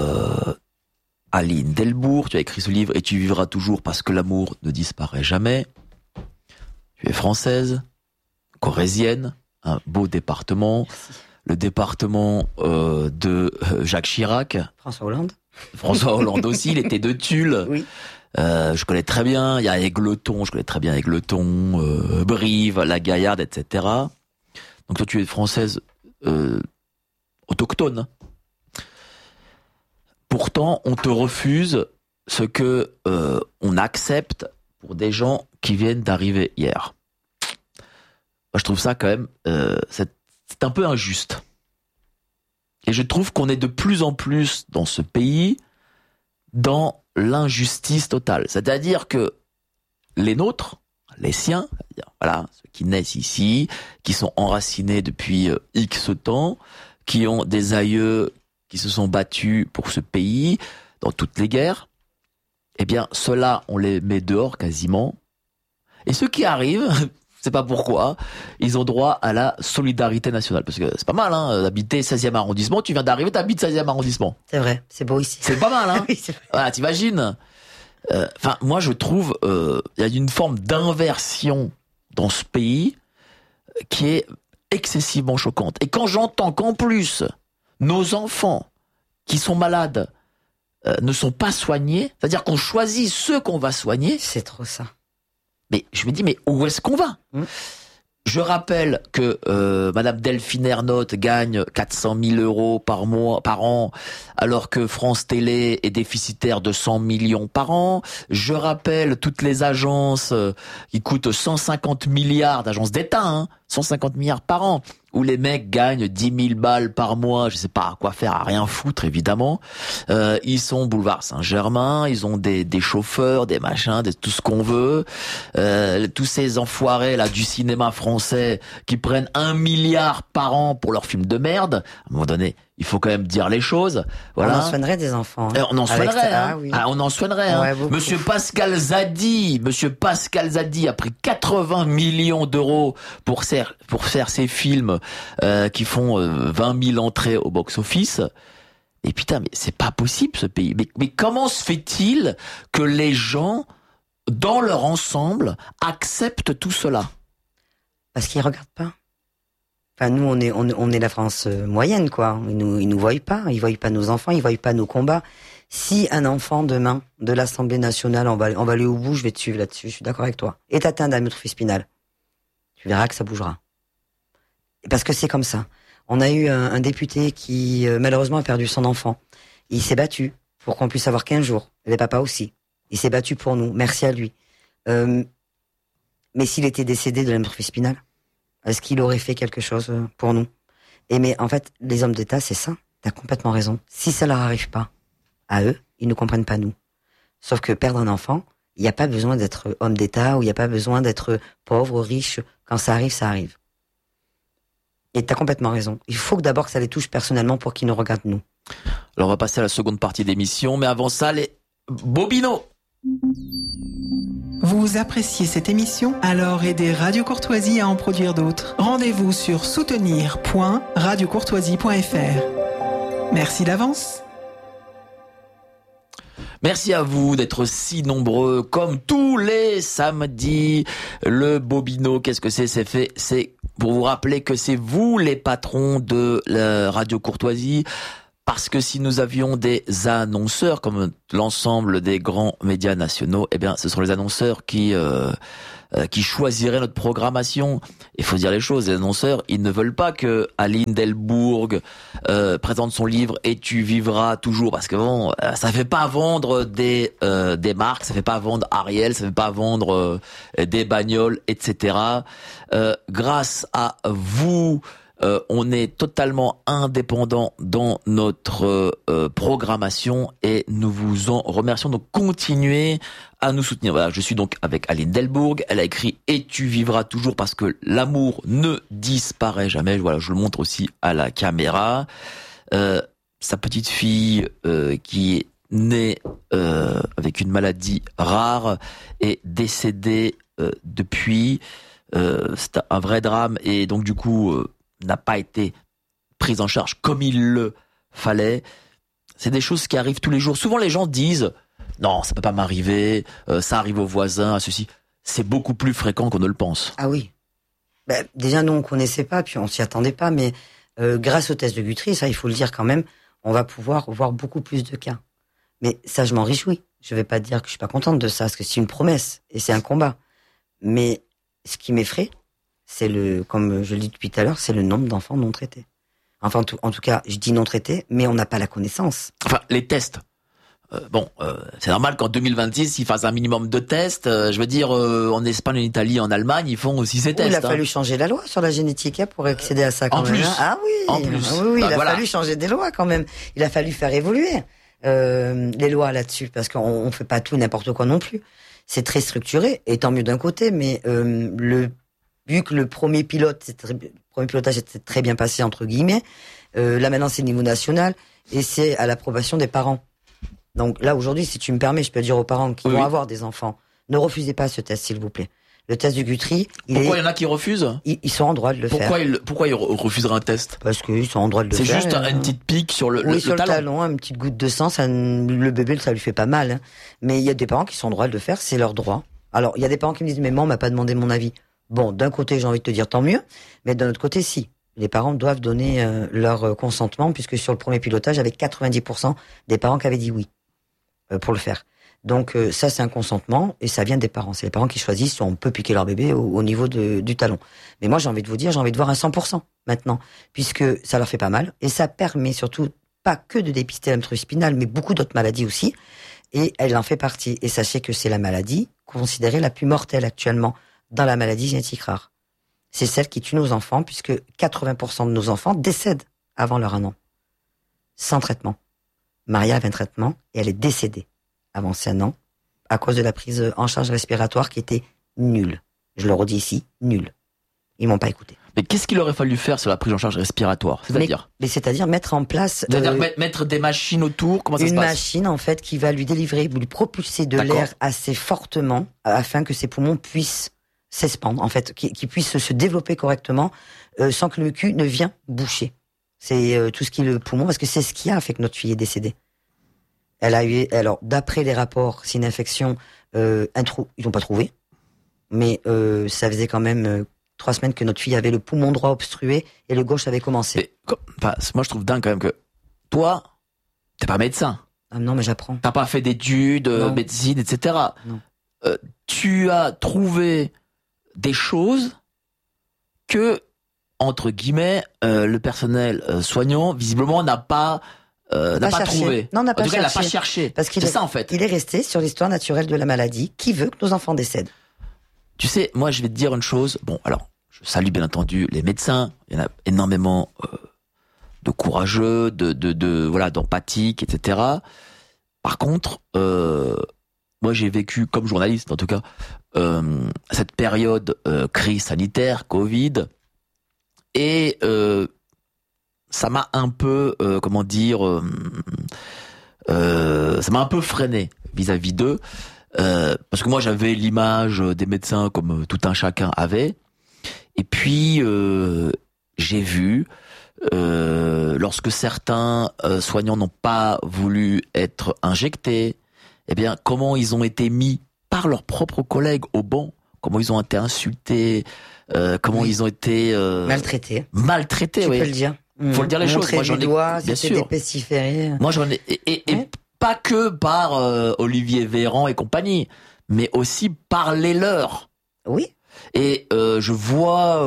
Aline Delbourg, tu as écrit ce livre et tu vivras toujours parce que l'amour ne disparaît jamais. Tu es française, corrézienne, un beau département. Merci. Le département de Jacques Chirac. François Hollande. François Hollande aussi, il était de Tulle. Oui. Je connais très bien, il y a Égletons, Brive, La Gaillarde, etc. Donc toi tu es française autochtone. Pourtant, on te refuse ce que on accepte pour des gens qui viennent d'arriver hier. Moi, je trouve ça quand même, c'est un peu injuste. Et je trouve qu'on est de plus en plus dans ce pays dans l'injustice totale. C'est-à-dire que les nôtres, les siens, c'est-à-dire, voilà, ceux qui naissent ici, qui sont enracinés depuis X temps, qui ont des aïeux qui se sont battus pour ce pays dans toutes les guerres, eh bien, ceux-là, on les met dehors quasiment. Et ceux qui arrivent, c'est pas pourquoi, ils ont droit à la solidarité nationale. Parce que c'est pas mal, hein, d'habiter 16e arrondissement, tu viens d'arriver, t'habites 16e arrondissement. C'est vrai, c'est beau ici. C'est pas mal, hein. Oui, c'est vrai. Voilà, t'imagines. Enfin, moi, je trouve, il y a une forme d'inversion dans ce pays qui est excessivement choquante. Et quand j'entends qu'en plus, nos enfants qui sont malades ne sont pas soignés, c'est-à-dire qu'on choisit ceux qu'on va soigner. C'est trop ça. Mais je me dis, mais où est-ce qu'on va ? Je rappelle que Madame Delphine Ernotte gagne 400 000 euros par an, alors que France Télé est déficitaire de 100 millions par an. Je rappelle toutes les agences qui coûtent 150 milliards, d'agences d'État, hein, 150 milliards par an, où les mecs gagnent 10 000 balles par mois, je sais pas à quoi faire, à rien foutre évidemment. Ils sont boulevard Saint-Germain, ils ont des chauffeurs, des machins, tout ce qu'on veut. Tous ces enfoirés là du cinéma français qui prennent 1 milliard par an pour leurs films de merde. À un moment donné, il faut quand même dire les choses. Voilà. On en soignerait des enfants. Hein. On en soignerait. Hein. Ah, oui. On en soignerait. Hein. Ouais, Monsieur Pascal Zadi a pris 80 millions d'euros pour faire ses films qui font 20 000 entrées au box-office. Et putain, mais c'est pas possible ce pays. Mais comment se fait-il que les gens, dans leur ensemble, acceptent tout cela ? Parce qu'ils regardent pas. Enfin, nous, on est la France moyenne, quoi. Ils nous voient pas. Ils voient pas nos enfants. Ils voient pas nos combats. Si un enfant demain de l'Assemblée nationale, on va aller au bout, je vais te suivre là-dessus. Je suis d'accord avec toi. Est atteint d'un atropie spinale, tu verras que ça bougera. Parce que c'est comme ça. On a eu un député qui malheureusement a perdu son enfant. Il s'est battu pour qu'on puisse avoir 15 jours. Et les papas aussi. Il s'est battu pour nous. Merci à lui. Mais s'il était décédé de l'atropie spinale, est-ce qu'il aurait fait quelque chose pour nous ? Mais en fait, les hommes d'État, c'est ça. T'as complètement raison. Si ça leur arrive pas à eux, ils ne comprennent pas nous. Sauf que perdre un enfant, il n'y a pas besoin d'être homme d'État ou il n'y a pas besoin d'être pauvre, riche. Quand ça arrive, ça arrive. Et t'as complètement raison. Il faut que d'abord ça les touche personnellement pour qu'ils nous regardent nous. Alors on va passer à la seconde partie de l'émission, mais avant ça, les Bobino. Vous appréciez cette émission ? Alors aidez Radio Courtoisie à en produire d'autres. Rendez-vous sur soutenir.radiocourtoisie.fr. Merci d'avance. Merci à vous d'être si nombreux, comme tous les samedis. Le Bobino, qu'est-ce que c'est ? C'est pour vous rappeler que c'est vous les patrons de la Radio Courtoisie. Parce que si nous avions des annonceurs, comme l'ensemble des grands médias nationaux, eh bien, ce sont les annonceurs qui choisiraient notre programmation. Il faut dire les choses, les annonceurs, ils ne veulent pas que Aline Delbourg présente son livre Et tu vivras toujours, parce que bon, ça fait pas vendre des marques, ça fait pas vendre Ariel, ça fait pas vendre des bagnoles, etc. Grâce à vous, on est totalement indépendant dans notre programmation et nous vous en remercions. Donc continuez à nous soutenir. Voilà, je suis donc avec Aline Delbourg. Elle a écrit Et tu vivras toujours, parce que l'amour ne disparaît jamais. Voilà, je le montre aussi à la caméra. Sa petite fille qui est née avec une maladie rare est décédée depuis. C'est un vrai drame et donc du coup n'a pas été prise en charge comme il le fallait. C'est des choses qui arrivent tous les jours. Souvent les gens disent non, ça peut pas m'arriver, ça arrive aux voisins, à ceci. C'est beaucoup plus fréquent qu'on ne le pense. Ah oui. Déjà nous on connaissait pas, puis on s'y attendait pas, mais grâce au test de Guthrie, ça il faut le dire quand même, on va pouvoir voir beaucoup plus de cas. Mais ça je m'en réjouis. Je vais pas dire que je suis pas contente de ça, parce que c'est une promesse et c'est un combat. Mais ce qui m'effraie, c'est comme je le dis depuis tout à l'heure, c'est le nombre d'enfants non traités. Enfin, en tout cas, je dis non traités, mais on n'a pas la connaissance. Enfin, les tests. C'est normal qu'en 2026, ils fassent un minimum de tests. Je veux dire, en Espagne, en Italie, en Allemagne, ils font aussi ces tests. Il a fallu changer la loi sur la génétique pour accéder à ça quand même. Plus. Ah oui. En plus. Oui, il a fallu changer des lois quand même. Il a fallu faire évoluer les lois là-dessus, parce qu'on fait pas tout et n'importe quoi non plus. C'est très structuré, et tant mieux d'un côté, mais vu que le premier pilotage s'était très bien passé, entre guillemets, là maintenant c'est au niveau national, et c'est à l'approbation des parents. Donc là aujourd'hui, si tu me permets, je peux dire aux parents qui vont avoir des enfants, ne refusez pas ce test s'il vous plaît. Le test du Guthrie. Pourquoi il y en a qui refusent? Ils sont en droit de le faire. Pourquoi ils refuseraient un test? Parce qu'ils sont en droit de le faire. C'est juste une petite pique sur le sur talon. Le talon, une petite goutte de sang, le bébé, ça lui fait pas mal. Hein. Mais il y a des parents qui sont en droit de le faire, c'est leur droit. Alors, il y a des parents qui me disent, mais moi, on m'a pas demandé mon avis. Bon, d'un côté, j'ai envie de te dire tant mieux, mais d'un autre côté, si. Les parents doivent donner leur consentement, puisque sur le premier pilotage, avec 90% des parents qui avaient dit oui pour le faire. Donc ça, c'est un consentement, et ça vient des parents. C'est les parents qui choisissent si on peut piquer leur bébé au niveau du talon. Mais moi, j'ai envie de voir un 100% maintenant, puisque ça leur fait pas mal, et ça permet surtout pas que de dépister la maladie spinale, mais beaucoup d'autres maladies aussi, et elle en fait partie. Et sachez que c'est la maladie considérée la plus mortelle actuellement dans la maladie génétique rare. C'est celle qui tue nos enfants, puisque 80% de nos enfants décèdent avant leur 1 an, sans traitement. Maria avait un traitement, et elle est décédée avant ses 1 an, à cause de la prise en charge respiratoire qui était nulle. Je le redis ici, nulle. Ils m'ont pas écouté. Mais qu'est-ce qu'il aurait fallu faire sur la prise en charge respiratoire? C'est-à-dire mettre en place... C'est-à-dire mettre des machines autour? Comment ça se passe? Une machine, en fait, qui va lui propulser de l'air assez fortement, afin que ses poumons puissent s'expandre, en fait, qui puissent se développer correctement, sans que le mucus ne vienne boucher. C'est tout ce qui est le poumon, parce que c'est ce qui a fait que notre fille est décédée. Elle a eu, alors d'après les rapports, c'est une infection, un trou, ils l'ont pas trouvé, mais ça faisait quand même 3 semaines que notre fille avait le poumon droit obstrué et le gauche avait commencé. Moi je trouve dingue quand même que toi, t'es pas médecin. Ah non, mais j'apprends. T'as pas fait d'études, médecine, etc. Non. Tu as trouvé des choses que, entre guillemets, le personnel soignant visiblement n'a pas trouvé. Non, n'a pas cherché. En tout cas, il n'a pas cherché. Parce qu'il c'est ça, en fait. Il est resté sur l'histoire naturelle de la maladie qui veut que nos enfants décèdent. Tu sais, moi, je vais te dire une chose. Bon, alors, je salue bien entendu les médecins. Il y en a énormément de courageux, d'empathiques, etc. Par contre, moi, j'ai vécu, comme journaliste, en tout cas, cette période crise sanitaire, Covid, et ça m'a un peu, ça m'a un peu freiné vis-à-vis d'eux, parce que moi j'avais l'image des médecins comme tout un chacun avait, et puis j'ai vu lorsque certains soignants n'ont pas voulu être injectés, eh bien comment ils ont été mis par leurs propres collègues au banc, comment ils ont été insultés, comment ils ont été maltraités. Maltraités, tu oui. peux le dire. Faut le dire les choses. Montrer Moi, j'en du ai, doigt, bien c'était sûr. des pestiférés. Moi, j'en ai, et Ouais. pas que par Olivier Véran et compagnie, mais aussi par les leurs. Oui. Et je vois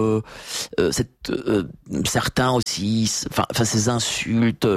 certains aussi, enfin ces insultes.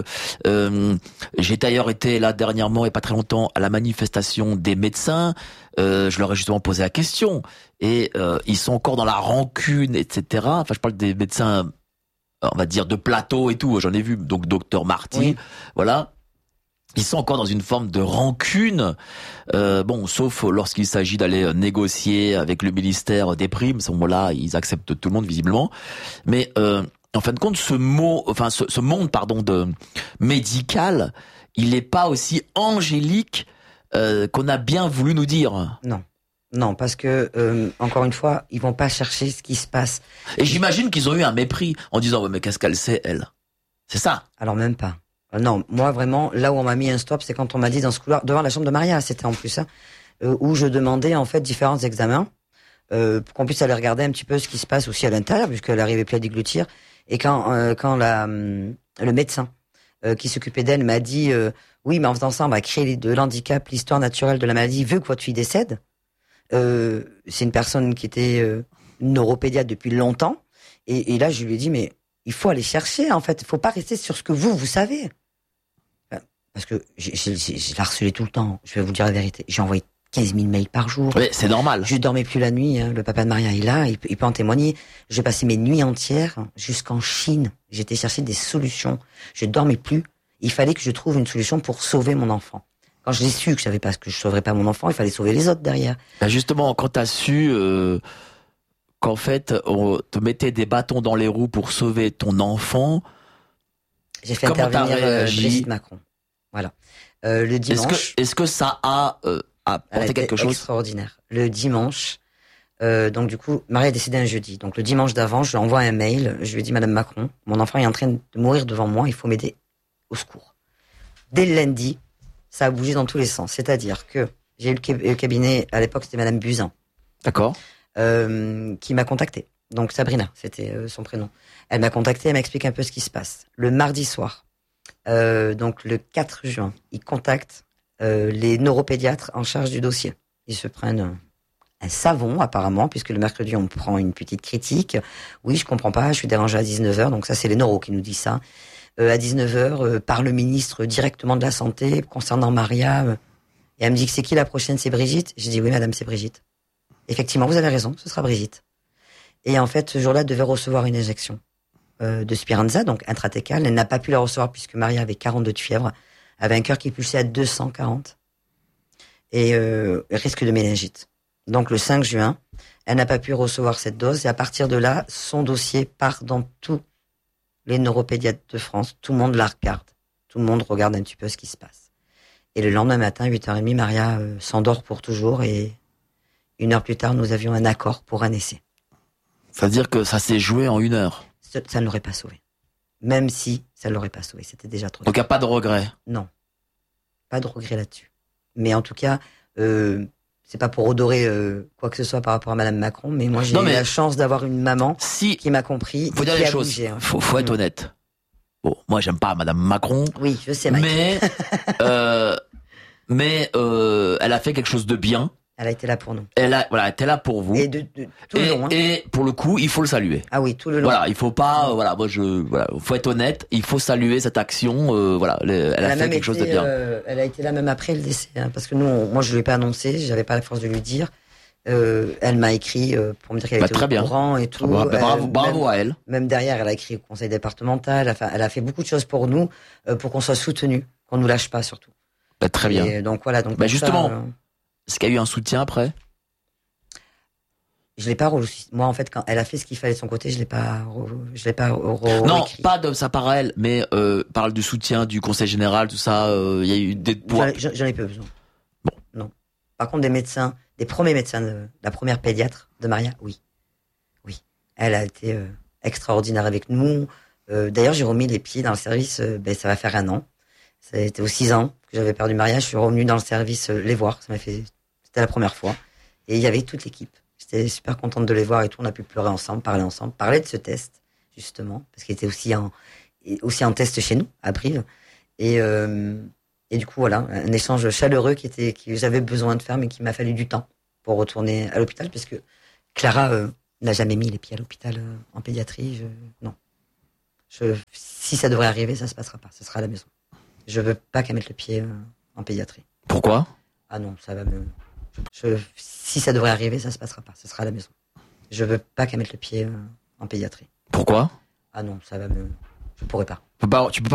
J'ai d'ailleurs été là dernièrement et pas très longtemps à la manifestation des médecins. Je leur ai justement posé la question et ils sont encore dans la rancune, etc. Enfin, je parle des médecins, on va dire de plateau et tout. J'en ai vu, donc docteur Marty, Oui. voilà. Ils sont encore dans une forme de rancune, bon, sauf lorsqu'il s'agit d'aller négocier avec le ministère des primes. À ce moment-là, ils acceptent tout le monde visiblement. Mais en fin de compte, ce monde, pardon, de médical, il n'est pas aussi angélique qu'on a bien voulu nous dire. Non, parce que encore une fois, ils vont pas chercher ce qui se passe. Et j'imagine qu'ils ont eu un mépris en disant ouais, mais qu'est-ce qu'elle sait, elle? C'est ça. Alors même pas. Non, moi vraiment, là où on m'a mis un stop, c'est quand on m'a dit dans ce couloir, devant la chambre de Maria, c'était en plus, où je demandais en fait différents examens, pour qu'on puisse aller regarder un petit peu ce qui se passe aussi à l'intérieur, puisqu'elle arrivait plus à déglutir. Et quand le médecin qui s'occupait d'elle m'a dit, oui, mais en faisant ça, on va créer de l'handicap, l'histoire naturelle de la maladie veut que votre fille décède. C'est une personne qui était neuropédiatre depuis longtemps, et là je lui ai dit, mais il faut aller chercher, en fait. Il faut pas rester sur ce que vous savez. Parce que je la harcelais tout le temps. Je vais vous dire la vérité. J'ai envoyé 15 000 mails par jour. Oui, c'est normal. Je dormais plus la nuit. Hein. Le papa de Maria est là. Il peut en témoigner. J'ai passé mes nuits entières jusqu'en Chine. J'étais chercher des solutions. Je dormais plus. Il fallait que je trouve une solution pour sauver mon enfant. Quand j'ai su que je savais pas que je sauverais pas mon enfant, il fallait sauver les autres derrière. Ben justement, quand t'as su qu'en fait, on te mettait des bâtons dans les roues pour sauver ton enfant. J'ai fait Comment t'as intervenir réagi Brigitte Macron. Voilà. Le dimanche. Est-ce que ça a Elle a apporté été quelque chose? extraordinaire. Le dimanche, donc du coup, Marie est décédée un jeudi. Donc le dimanche d'avant, je lui envoie un mail. Je lui dis, Madame Macron, mon enfant est en train de mourir devant moi. Il faut m'aider au secours. Dès le lundi, ça a bougé dans tous les sens. C'est-à-dire que j'ai eu le cabinet, à l'époque, c'était Madame Buzyn. D'accord. Qui m'a contacté. Donc Sabrina, c'était son prénom. Elle m'a contacté, elle m'a expliqué un peu ce qui se passe. Le mardi soir, donc le 4 juin, ils contactent les neuropédiatres en charge du dossier. Ils se prennent un savon apparemment, puisque le mercredi on prend une petite critique. Oui, je comprends pas, je suis dérangée à 19h, donc ça c'est les neuros qui nous disent ça. À 19h, par le ministre directement de la Santé, concernant Maria. Et elle me dit que c'est qui la prochaine, c'est Brigitte. J'ai dit oui madame, c'est Brigitte. Effectivement, vous avez raison, ce sera Brigitte. Et en fait, ce jour-là, elle devait recevoir une injection de Spinraza, donc intratécale. Elle n'a pas pu la recevoir puisque Maria avait 42 de fièvre, avait un cœur qui pulsait à 240 et risque de méningite. Donc le 5 juin, elle n'a pas pu recevoir cette dose et à partir de là, son dossier part dans tous les neuropédiatres de France. Tout le monde la regarde. Tout le monde regarde un petit peu ce qui se passe. Et le lendemain matin, 8h30, Maria s'endort pour toujours et 1 heure plus tard, nous avions un accord pour un essai. C'est-à-dire que ça s'est joué en 1 heure. Ça ne l'aurait pas sauvé. Même si ça ne l'aurait pas sauvé. C'était déjà trop tard. Donc il n'y a pas de regret. Non. Pas de regret là-dessus. Mais en tout cas, c'est pas pour odorer quoi que ce soit par rapport à Madame Macron, mais moi j'ai eu la chance d'avoir une maman qui m'a compris. Faut dire les choses. Bougé, hein. Faut être honnête. Bon, moi j'aime pas Madame Macron. Oui, je sais, Mike. Mais elle a fait quelque chose de bien. Elle a été là pour nous. Elle était là pour vous. Et tout le long. Hein. Et pour le coup, il faut le saluer. Ah oui, tout le long. Voilà, il faut pas, faut être honnête. Il faut saluer cette action. Elle a fait quelque chose de bien. Elle a été là même après le décès, hein, parce que moi je lui ai pas annoncé, j'avais pas la force de lui dire. Elle m'a écrit pour me dire qu'elle était au courant et tout. Bravo à elle. Même derrière, elle a écrit au conseil départemental. Elle a fait beaucoup de choses pour nous, pour qu'on soit soutenus, qu'on nous lâche pas surtout. Très bien. Et donc voilà. Donc justement. Est-ce qu'il y a eu un soutien après? Je l'ai pas reçu. Moi, en fait, quand elle a fait ce qu'il fallait de son côté, je l'ai pas non, pas de sa part à elle, mais parle du soutien du conseil général, tout ça. Il y a eu des. J'en ai pas besoin. Bon. Non. Par contre, des médecins, des premiers médecins de la première pédiatre de Maria, oui. Elle a été extraordinaire avec nous. D'ailleurs, j'ai remis les pieds dans le service. Ça va faire 1 an. C'était aux 6 ans que j'avais perdu Maria. Je suis revenu dans le service les voir. C'était la première fois. Et il y avait toute l'équipe. J'étais super contente de les voir et tout. On a pu pleurer ensemble, parler de ce test. justement, parce qu'il était aussi en test chez nous, à Brive. Et du coup, voilà, un échange chaleureux que j'avais besoin de faire, mais qui m'a fallu du temps pour retourner à l'hôpital, parce que Clara n'a jamais mis les pieds à l'hôpital en pédiatrie. Non. Si ça devrait arriver, ça se passera pas. Ça sera à la maison. Je veux pas qu'elle mette le pied en pédiatrie. Pourquoi? Ah non, ça va me... si ça devrait arriver, ça se passera pas. Ça sera à la maison. Je veux pas qu'elle mette le pied en pédiatrie. Pourquoi? Ah non, ça va me... Je pourrais pas. Tu peux